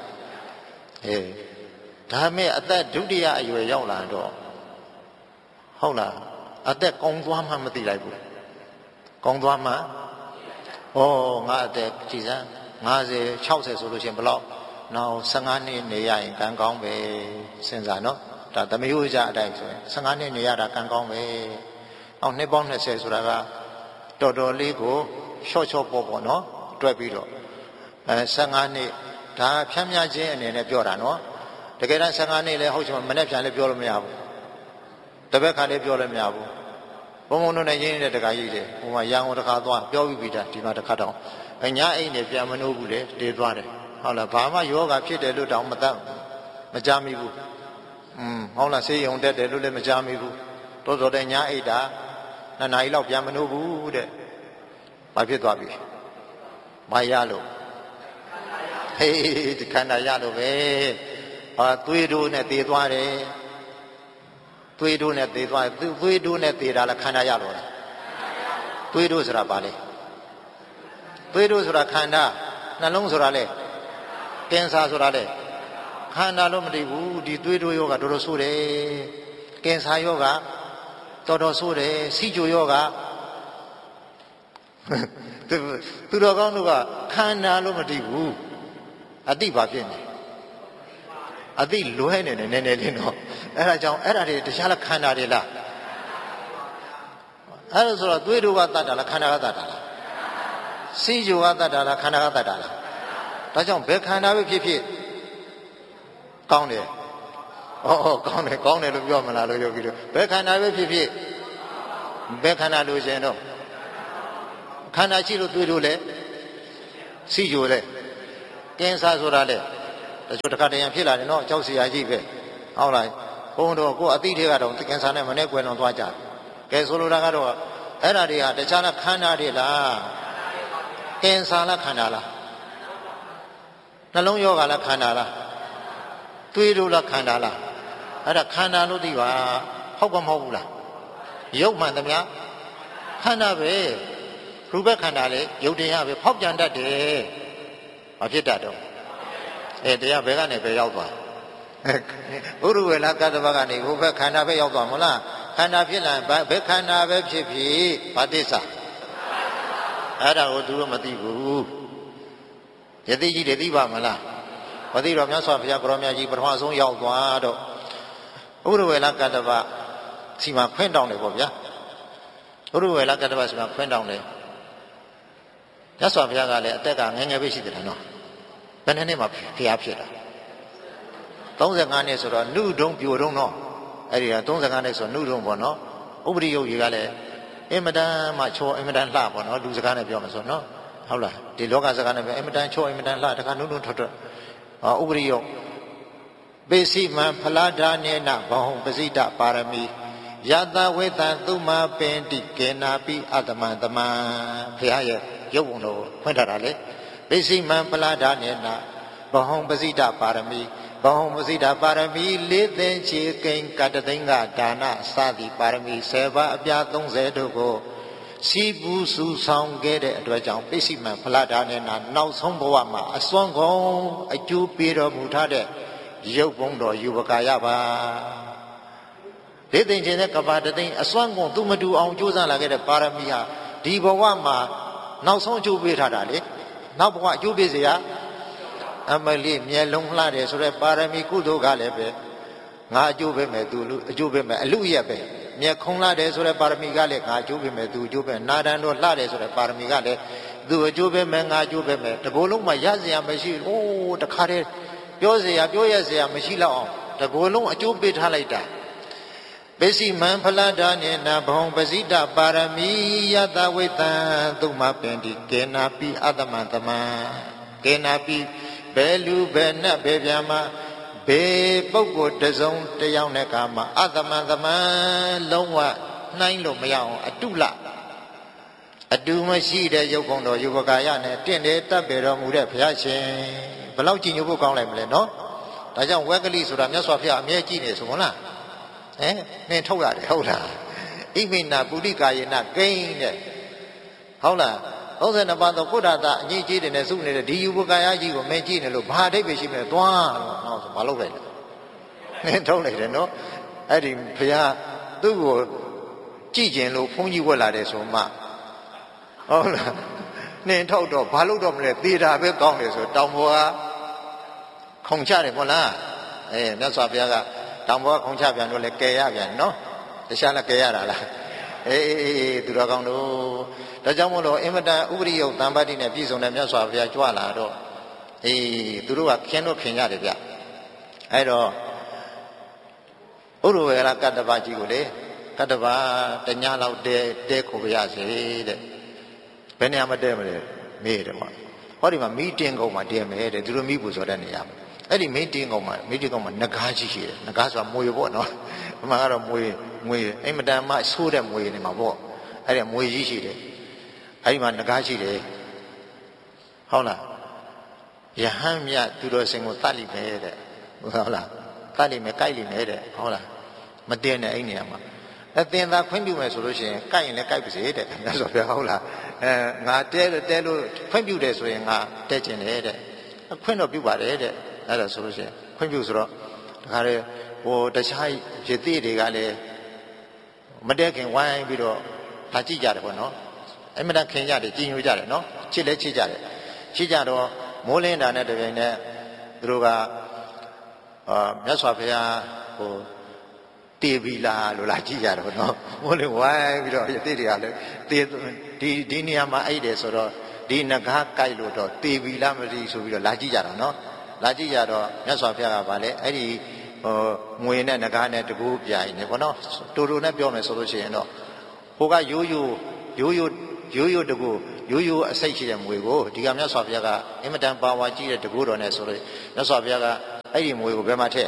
ဒါမဲ့အသက်ဒုတိယအရွယ်ရောက်လာတော့ဟုတ်လားအသက်ကောင်းသွားမှမသိလိုက်ဘူးကောင်းသွားမှငါအသက်ကြည်စမ်း50 60ဆိုလို့ရှိရင်ဘယ်လောက်နောက်15နှစ်နေရရင်ကံကောင်းပဲစဉ်းစားနော်ဒါသမယိုးကြအတိုင်းဆိုရင်15နှစ်နေရတာကံကောင်းပဲအောင်နှစ်ပေါင်း20ဆိုတာကတော်တော်လေးကိုရှော့ပေါ့နော်တွက်ပြီးတော့15နှစ်ဒါဖြန်းမြခြင်းအနေနဲ့ပြောတာနော်တကယ်တမ်း15နှစ်လဲဟုတ်ချင်မနဲ့ဖြန်းလဲပြောလို့မရဘူးတပည့်ခါလဲပြောလို့မရဘူးဘုံဘုံတို့နဲ့ရင်းနေတဲ့တခါကြီးတယ်ဟိုမှာရန်ကုန်တခါသွားပြောပြီးတာဒီမှာတခါတော့ညအိမ်နဲ့ပြန်မနှိုးဘူးလေတေးသွားတယ်ဟုတ်လားဘာမှယောဂဖြစ်တယ်လို့တောင်မကြားမိဘူးဟုတ်လားဆေးရုံတက်တယ်လို့လည်းမကြားမိဘူးတော်တော်တဲ့ညအိတ်တာ2 နာရီလောက်ပြန်မနှိုးဘူးတဲ့ဘာဖြစ်သွားပြီမရလို့ဒီခန္ဓာရလို့ပဲသွေးတို့နဲ့သေသွားတယ်သွေးတို့နဲ့သေသွားသွေးတို့နဲ့သေတာလားခန္ဓာရလို့လားသွေးတို့ဆိုတာဘာလဲသွေးတို့ဆိုတာခန္ဓာနှလုံးဆိုတာလေကင်ဆာဆိုတာလေခန္ဓာလို့မသိဘူးဒီသွေးတို့ယောဂတော်တော်ဆိုးတယ်ကင်ဆာယောဂတော်တော်ဆိုးတယ်စီဂျိုယောဂသူတော်ကောင်းတို့ကခန္ဓာလို့မသိဘူးအတိဘာဖြစ်နေအတိလွဲနေတယ်နည်းနည်းလေးတော့အဲ့ဒါကြောင့်အဲ့ဒါတွေတရားလားခန္ဓာတွေလားအဲ့ဒါဆိုတော့သွေးတို့ကတတ်တာလားခန္ဓာကတတ်တာလားစီဂျိုကတတ်တာလားခန္ဓာကတတ်တာလားဒါကြောင့်ဘယ်ခန္ဓာပဲဖြစ်ဖြစ်ကောင်းတယ်ကောင်းတယ်လို့ပြောမလားလို့ယောဂီတို့ဘယ်ခန္ဓာပဲဖြစ်ဖြစ်ဘယ်ခန္ဓာလို့ရှင်တော့ခန္ဓာရှိလို့တွေးလို့လေစီကြိုလေကင်းစားဆိုတာလေတချို့တစ်ခါတရံဖြစ်လာတယ်နော်ကြောက်စရာကြီးပဲဟုတ်လားဘုန်းတော်ကိုအတိတွေကတော့ကင်းစားနဲ့မနဲ့ကွယ်လွန်သွားကြတယ်ကဲဆိုလိုတာကတော့အဲ့ဒါတွေဟာတခြားလားခန္ဓာတွေလားကင်းစားလားခန္ဓာလားနှလုံးယောဂလားခန္ဓာလားတွေးလို့လားခန္ဓာလားအဲ့ဒါခန္ဓာလို့သိပါဟုတ်ကမဟုတ်ဘူးလားရုပ်မှန်သမျှခန္ဓာပဲရူပခန္ဓာလေရုပ်တရားပဲဖောက်ပြန်တတ်တယ်မဖြစ်တတ်တော့တရားဘယ်ကနေပဲရောက်သွားဥရဝေလကတ္တဗကနေဘုဘခန္ဓာပဲရောက်သွားမလားခန္ဓာဖြစ်လာဘယ်ခန္ဓာပဲဖြစ်ဖြစ်ဘာသစ္စာအဲ့ဒါကိုသူတို့မသိဘူးယတိကြီးတွေသိပါမလားမသိတော့မြတ်စွာဘုရားကိုရောမြတ်ကြီးပထမဆုံးရောက်သွားတော့ဥရဝေလကတ္တဗစီမှာခွင့်တောင်းတယ်ပေါ့ဗျာဥရဝေလကတ္တဗစီမှာခွင့်တောင်းတယ်မြတ်စွာဘုရားကလည်းအသက်ကငယ်ငယ်ပဲရှိတယ်နော်ဘယ်နှစ်မှဖျားဖြစ်တာ35နှစ်ဆိုတော့နှုတုံးပြိုတုံးတော့အဲ့ဒီက35နှစ်ဆိုနှုတုံးပေါ့နော်ဥပရိယုတ်ကြီးကလည်းအင်မတန်မှချောအင်မတန်လှပေါ့နော်လူစကားနဲ့ပြောမှာဆိုနော်ဟုတ်လားဒီလောကစကားနဲ့ပြောအင်မတန်ချောအင်မတန်လှတခါနှုတုံးထွက်ဥပရိယုတ်ပေစီမံဖလာဒါနေနဘောဟံပစိတပါရမီယတဝေတံသုမပင်တိကေနာပိအတ္တမံတမံဘုရားရဲ့ရုပ်ပုံတော်ဖွင့်ထားတာလေပေစီမံဖလာဒါနေနဘောဟံပစိတပါရမီဘောဟံပစိတပါရမီ4သိန်းချေကိန်းကတသိန်းကဒါနစသည်ပါရမီ10ပါးအပြား30တို့ကိုစီပူစုဆောင်ခဲ့တဲ့အတွက်ကြောင့်ပိစိမံဖလာဒါနေနနောက်ဆုံးဘဝမှာအစွမ်းကုန်အကျိုးပေးတော်မူထားတဲ့ရုပ်ပုံတော်ယူပကာယပါ4သိန်းချင်းတဲ့ကဘာတသိန်းအစွမ်းကုန်သူမတူအောင်ကြိုးစားလာခဲ့တဲ့ပါရမီဟာဒီဘဝမှာနောက်ဆုံးအကျိုးပေးထားတာလေနောက်ဘဝအကျိုးပေးเสียအမလေးမျက်လုံးလှတယ်ဆိုတော့ပါရမီကုသိုလ်ကလည်းပဲငါအကျိုးပေးမယ်သူအကျိုးပေးမယ်အလူရက်ပဲမျက်ခုံးလှတယ်ဆိုတော့ပါရမီကလည်းငါအကျိုးပေးမယ်သူအကျိုးပေးနာဒန်တို့လှတယ်ဆိုတော့ပါရမီကလည်းသူအကျိုးပေးမယ်ငါအကျိုးပေးမယ်တကိုယ်လုံးမှာရစရာမရှိအိုးတခါတည်းပြောเสียပြောရเสียမရှိတော့အောင်တကိုယ်လုံးအကျိုးပေးထားလိုက်တာပေစီမံဖလာဒါနေနဘောပစိတပါရမီယတဝေတံသုမပင်တိကေနာပိအတ္တမံတမံကေနာပိဘယ်လူဘယ်နဲ့ဘယ်ပြာမှာဘေပုဂ္ဂိုလ်တစုံတယောက်နဲ့ကမှာအတ္တမံတမံလုံးဝနှိုင်းလို့မရအောင်အတုလအတူမရှိတဲ့ရုပ်ကုန်တော်ယူပကာယနဲ့တင့်တယ်တပ်ပေတော်မူတဲ့ဘုရားရှင်ဘယ်လောက်ကြည်ညိုဖို့ကောင်းလိုက်မလဲနော်ဒါကြောင့်ဝက်ကလိဆိုတာမြတ်စွာဘုရားအမြဲကြည့်နေဆိုမလားနင်ထုတ်ရတယ်ဟုတ်လားဣမိနာပုရိကာယေနကိန်းတဲ့ဟုတ်လား32ပါးသောကုဋ္ဌတာအကြီးကြီးတွေနဲ့စုနေတဲ့ဒီယူပကာယကြီးကိုမင်းကြည့်နေလို့ဘာအဓိပ္ပာယ်ရှိမလဲသွားတော့နောက်ဆိုမလုပ်လိုက်ဘူးနင်ထုတ်လိုက်တယ်နော်အဲ့ဒီဘုရားသူ့ကိုကြည့်ကျင်လို့ဘုန်းကြီးဝက်လာတယ်ဆိုမှဟုတ်လားနင်ထုတ်တော့ဘာလို့တော့မလဲသေတာပဲကောင်းတယ်ဆိုတောင်ပေါ်ကခုံချတယ်မဟုတ်လားမြတ်စွာဘုရားကတောင်ပေါ်ကခုံချပြန်လို့လဲကယ်ရပြန်နော်တခြားလည်းကယ်ရတာလားသူတော်ကောင်းတို့ဒါကြောင့်မို့လို့အင်မတန်ဥပရိယုတ်တံပါတိနဲ့ပြည့်စုံတဲ့မြတ်စွာဘုရားကြွလာတော့သူတို့ကခင်းတော့ခင်းရတယ်ဗျအဲ့တော့ဥရဝေလကတ္တဗကြီးကိုလေကတ္တဗတညလောက်တဲခိုပြရစေတဲ့ဘယ်နေရာမှာတဲမလဲမေးတယ်ကွာဟောဒီမှာမီတင်းကုန်းမှာတဲမယ်တဲ့သူတို့မိဖို့ဆိုတဲ့နေရာမှာအဲ့ဒီမီတင်းကုန်းမှာငကားကြီးရှိတယ်ငကားဆိုတာမွေပေါ့နော်အမှန်ကတော့မွေအိမ်မတန်မှဆိုးတဲ့မွေနေမှာပေါ့အဲ့ဒီမွေကြီးရှိတယ်အဲ့ဒီမှာငကားရှိတယ်ဟုတ်လားယဟန်မြတ်သူတော်စင်ကိုတတ်လိမယ်တဲ့ဟုတ်လားတတ်လိမယ်ကြိုက်လိမယ်တဲ့ဟုတ်လားမတင်းတဲ့အဲ့နေရာမှာအသင်သာခွင့်ပြုမယ်ဆိုလို့ရှိရင်ကြိုက်ရင်လည်းကြိုက်ပါစေတဲ့မြတ်စွာဘုရားဟုတ်လားငါတဲလို့ခွင့်ပြုတယ်ဆိုရင်ငါတဲကျင်တယ်တဲ့ခွင့်တော့ပြုပါတယ်တဲ့အဲ့ဒါဆိုလို့ရှိရင်ခွင့်ပြုဆိုတော့တခါလေတခြားရသေးတွေကလည်းမတဲခင်ဝိုင်းပြီးတော့လာကြည့်ကြတယ်ပေါ့နော်အဲ့မတခင်ကြတယ်ကြည်ညိုကြတယ်နော်ချစ်လဲချစ်ကြတယ်ချစ်ကြတော့မိုးလင်းတာနဲ့တပြိုင်နက်သူတို့ကမြတ်စွာဘုရားတေဗီလာလို့လာကြည့်ကြတယ်ပေါ့နော်မိုးလင်းဝိုင်းပြီးတော့ရသေးတွေကလည်းဒီနေရာမှာအဲ့တယ်ဆိုတော့ဒီငကားကြိုက်လို့တော့တေဗီလာမသိဆိုပြီးတော့လာကြည့်ကြတာနော်လာကြည့်ကြတော့မြတ်စွာဘုရားကဗာလဲအဲ့ဒီငွေနဲ့ငကားနဲ့တကူပြိုင်နေပေါ့နော်တူတူနဲ့ပြောမယ်ဆိုလို့ရှိရင်တော့ဟိုကရိုးရိုးတကူရိုးရိုးအစိတ်ရှိတဲ့မွေကိုဒီကမြတ်စွာဘုရားကအင်မတန်ပါဝါကြီးတဲ့တကူတော်နဲ့ဆိုလို့မြတ်စွာဘုရားကအဲ့ဒီမွေကိုဘယ်မှာထည့်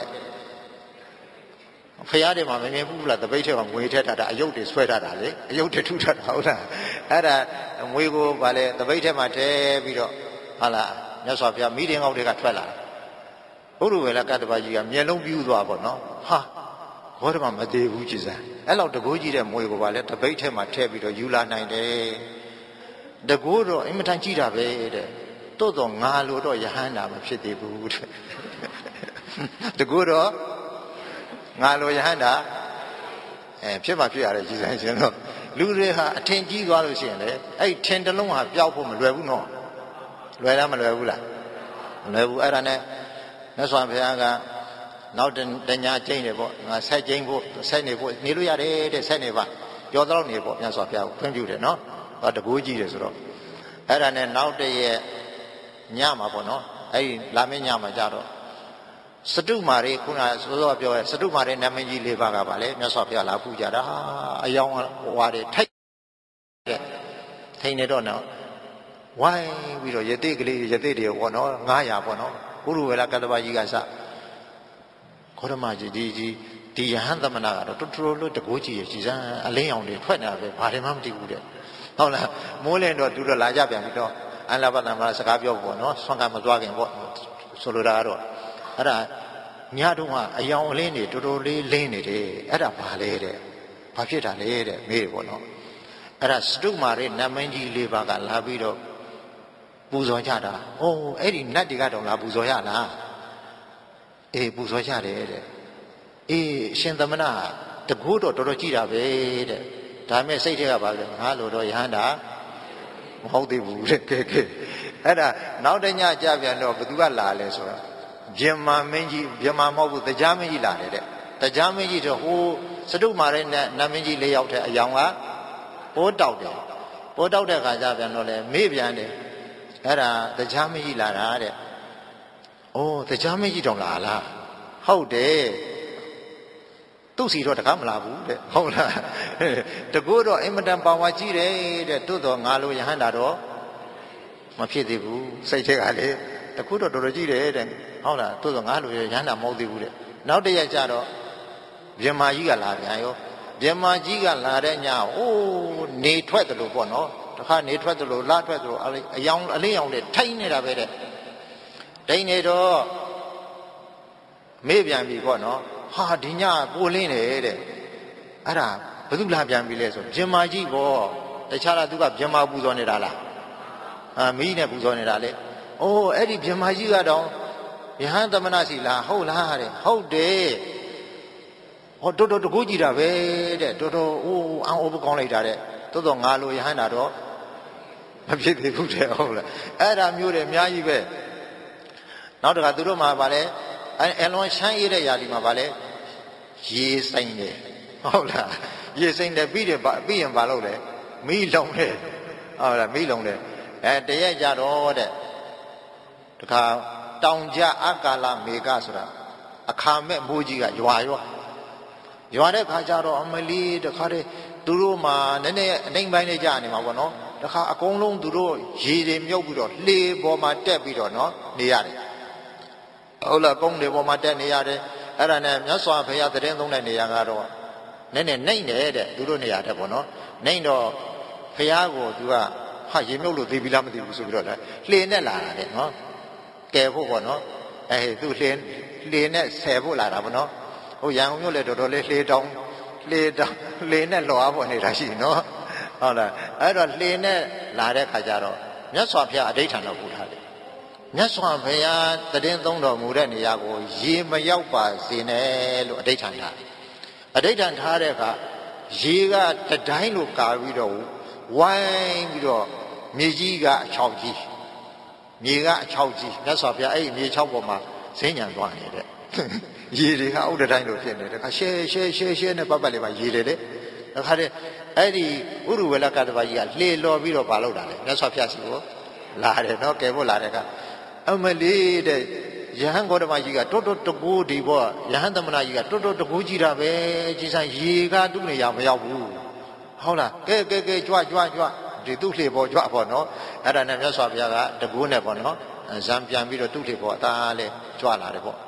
ဖရားတွေမှာမမြင်ဘူးလားတပိတ်ထဲမှာငွေထည့်ထားတာအယုတ်တွေဆွဲထားတာလေအယုတ်တွေထုထားတာဟုတ်လားအဲ့ဒါငွေကိုဗာလေတပိတ်ထဲမှာထည့်ပြီးတော့ဟာလားမြတ်စွာဘုရားမိတင်ကောက်တွေကထွက်လာဘုရုဝေလကတ္တပကြီးကမျက်လုံးပြူးသွားပေါ့နော်ဟာဘောဓမမသေးဘူးကြည်စမ်းအဲ့လောက်တကူကြီးတဲ့မွေကိုဗာလေတပိတ်ထဲမှာထည့်ပြီးတော့ယူလာနိုင်တယ်တကူတော့အင်မတန်ကြီးတာပဲတဲ့တိုးတော့ငါလိုတော့ယဟန္တာမဖြစ်သေးဘူးတဲ့တကူတော့ငါလိုယဟန္တာဖြစ်မှဖြစ်ရတယ်ကြည်စမ်းရှင်တော့လူတွေဟာအထင်ကြီးသွားလို့ရှိရင်လေအဲ့ထင်တလုံးဟာပျောက်ဖို့မလွယ်ဘူးနော်လွယ်လားမလွယ်ဘူးလားမလွယ်ဘူးအဲ့ဒါနဲ့မြတ်စွာဘုရားကနောက်တညာကျိန်းတယ်ပေါ့ငါဆက်ကျိန်းဖို့ဆက်နေဖို့နေလို့ရတယ်တဲ့ဆက်နေပါကြောတော့နေပေါ့မြတ်စွာဘုရားကိုခွင့်ပြုတယ်နော်ဟောတကူကြီးတယ်ဆိုတော့အဲ့ဒါနဲ့နောက်တရက်ညမှာပေါ့နော်အဲ့ဒီလာမင်းညမှာကြတော့စတုမာရီခုနစောစောပြောရဲစတုမာရီနာမည်ကြီး၄ပါးကပါလေမြတ်စွာဘုရားလာပူကြတာအယောင်ဟွာတွေထိုက်တဲ့ထိန်နေတော့နော်ဝိုင်းပြီးတော့ယတိကလေးယတိတွေပေါ့နော်900ပေါ့နော်ဘုရုဝေလကတ္တပကြီးကစခေါရမကြီးဒီယဟန်သမဏကတော့တော်တော်လို့တကိုးကြီးရရှိစမ်းအလင်းအောင်တွေထွက်နေတာပဲဘာတွေမှမသိဘူးတဲ့ဟုတ်လားမိုးလင်းတော့သူတို့လာကြပြန်ပြီးတော့အန္လပတ္တမစကားပြောပေါ့နော်ဆွမ်းကမသွားခင်ပေါ့ဆိုလိုတာကတော့အဲ့ဒါညတုန်းကအယောင်အလင်းတွေတော်တော်လေးလင်းနေတယ်အဲ့ဒါဘာလဲတဲ့ဘာဖြစ်တာလဲတဲ့မေးတယ်ပေါ့နော်အဲ့ဒါစတုမာရိနတ်မင်းကြီး၄ပါးကလာပြီးတော့ပူဇော်ကြတာဟိုအဲ့ဒီနတ်တွေကတော့လာပူဇော်ရလားအေးပူဇော်ကြတယ်တဲ့အေးအရှင်သမဏတကူတော့တော်တော်ကြည်တာပဲတဲ့ဒါမဲ့စိတ်ထဲကပါပဲငါလိုတော့ယဟန္တာမဟုတ်သေးဘူးတဲ့ကဲအဲ့ဒါနောက်တညကြပြန်တော့ဘသူကလာလဲဆိုတော့ဗြဟ္မာမင်းကြီးဗြဟ္မာမဟုတ်ဘူးတရားမင်းကြီးလာတယ်တဲ့တရားမင်းကြီးတော့ဟိုစတုမာရိနဲ့နတ်မင်းကြီး၄ယောက်တဲ့အယောင်ကပိုးတောက်တယ်ပိုးတောက်တဲ့ခါကျပြန်တော့လေမေ့ပြန်တယ်အဲ့ဒါတရားမင်းကြီးလာတာတဲ့အိုးတရားမင်းကြီးတောင်လာလားဟုတ်တယ်သူ့စီတော့တကားမလာဘူးတဲ့ဟုတ်လားတကူတော့အင်မတန်ပါဝါကြီးတယ်တဲ့တိုးတော့ငါလိုယဟန္တာတော့မဖြစ်သေးဘူးစိတ်ထဲကလေတကူတော့တော်တော်ကြီးတယ်တဲ့ဟုတ်လားတိုးတော့ငါလိုယဟန္တာမဟုတ်သေးဘူးတဲ့နောက်တရက်ကျတော့ဗြဟ္မာကြီးကလာပြန်ရောဗြဟ္မာကြီးကလာတဲ့ညအိုးနေထွက်တယ်လို့ပေါ့နော်တခါနေထွက်တယ်လို့လာထွက်တယ်လို့အယောင်အလင်းအောင်နဲ့ထိုင်းနေတာပဲတဲ့ထိုင်းနေတော့မေ့ပြန်ပြီပေါ့နော်ဟာဒီညပိုလင်းတယ်တဲ့အဲ့ဒါဘယ်သူလာပြန်ပြီလဲဆိုဗြဟ္မာကြီးပေါ့တခြားလားသူကဗြဟ္မာပူဇော်နေတာလားမီးနဲ့ပူဇော်နေတာလေအိုးအဲ့ဒီဗြဟ္မာကြီးကတော့ယဟန်သမဏစီလားဟုတ်လားတဲ့ဟုတ်တယ်ဟောတော်တော်တကူကြည့်တာပဲတဲ့တော်တော်အိုးအံ့ဩပကောင်းလိုက်တာတဲ့တော်တော်ငါလိုယဟန်တာတော့မဖြစ်သေးဘူးတဲ့ဟုတ်လားအဲ့ဒါမျိုးတွေအများကြီးပဲနောက်တခါသူတို့မှာဗာလဲအလွန်ချမ်းရတဲ့ຢာဒီမှာဗာလဲရေစိမ့်တယ်ဟုတ်လားရေစိမ့်တယ်ပြီးရင်ဗာလို့လေမိလုံးတယ်ဟုတ်လားမိလုံးတယ်တရက်ကြတော့တဲ့တခါတောင်ကြအကာလမေကဆိုတာအခါမဲ့မိုးကြီးကရွာတဲ့ခါကျတော့အမလီတခါတည်းသူတို့မှာနည်းနည်းအနှိမ်ပိုင်းလေးကြာနေမှာပေါ့နော်တခါအကုန်လုံးသူတို့ရေတွေမြုပ်ပြီးတော့လှေပေါ်မှာတက်ပြီးတော့နော်နေရတယ်ဟုတ်လားကုန်းတွေပေါ်မှာတက်နေရတယ်အဲ့ဒါနဲ့မြတ်စွာဘုရားတရင်သုံးတဲ့နေရာကတော့နည်းနည်းနှိမ့်တယ်သူတို့နေရာတဲ့ပေါ့နော်နှိမ့်တော့ဘုရားကိုသူကဟာရေမြုပ်လို့သိပြီလားမသိဘူးဆိုပြီးတော့လှေနဲ့လာတာတဲ့နော်ကယ်ဖို့ပေါ့နော်သူလှေနဲ့ဆယ်ဖို့လာတာပေါ့နော်ဟိုရန်ကုန်မြို့လည်းတော်တော်လေးလှေနဲ့လွှာဖို့နေတာရှိနော်ဟုတ်လားအဲ့တော့လှေနဲ့လာတဲ့ခါကျတော့မြတ်စွာဘုရားအဋိဌာန်တော်ပူထားတယ်မြတ်စွာဘုရားတည်သုံးတော်မူတဲ့နေရာကိုရေမရောက်ပါစေနဲ့လို့အဋိဌာန်ထားအဋိဌာန်ထားတဲ့အခါရေကတတိုင်းလိုကာပြီးတော့ဝိုင်းပြီးတော့မြေကြီးကအချောက်ကြီးမြေကအချောက်ကြီးမြတ်စွာဘုရားအဲ့ဒီမြေချောက်ပေါ်မှာဈဉ္ဉံသွားနေတဲ့ရေတွေကဥဒ္ဒတိုင်းလိုဖြစ်နေတယ်ခါရှဲနဲ့ပတ်လေးပါရေတယ်လေခါတဲ့အဲ့ဒီဥရုဝေလကတ္တပကြီးကလှေလော်ပြီးတော့ပါလို့တာလေမြတ်စွာဘုရားစီကိုလာတယ်နော်ကဲဖို့လာတဲ့ကအမလေးတဲ့ယဟန်ဂေါတမကြီးကတော်တော်တကူဒီပေါ့ယဟန်သမဏကြီးကတော်တော်တကူကြည့်တာပဲကြီးဆိုင်ရေကသူ့နေရာမရောက်ဘူးဟုတ်လားကဲကြွဒီသူ့လှေပေါ်ကြွပေါ့နော်အဲ့ဒါနဲ့မြတ်စွာဘုရားကတကူးနဲ့ပေါ့နော်ဇံပြန်ပြီးတော့သူ့လှေပေါ်အသားလေးကြွလာတယ်ပေါ့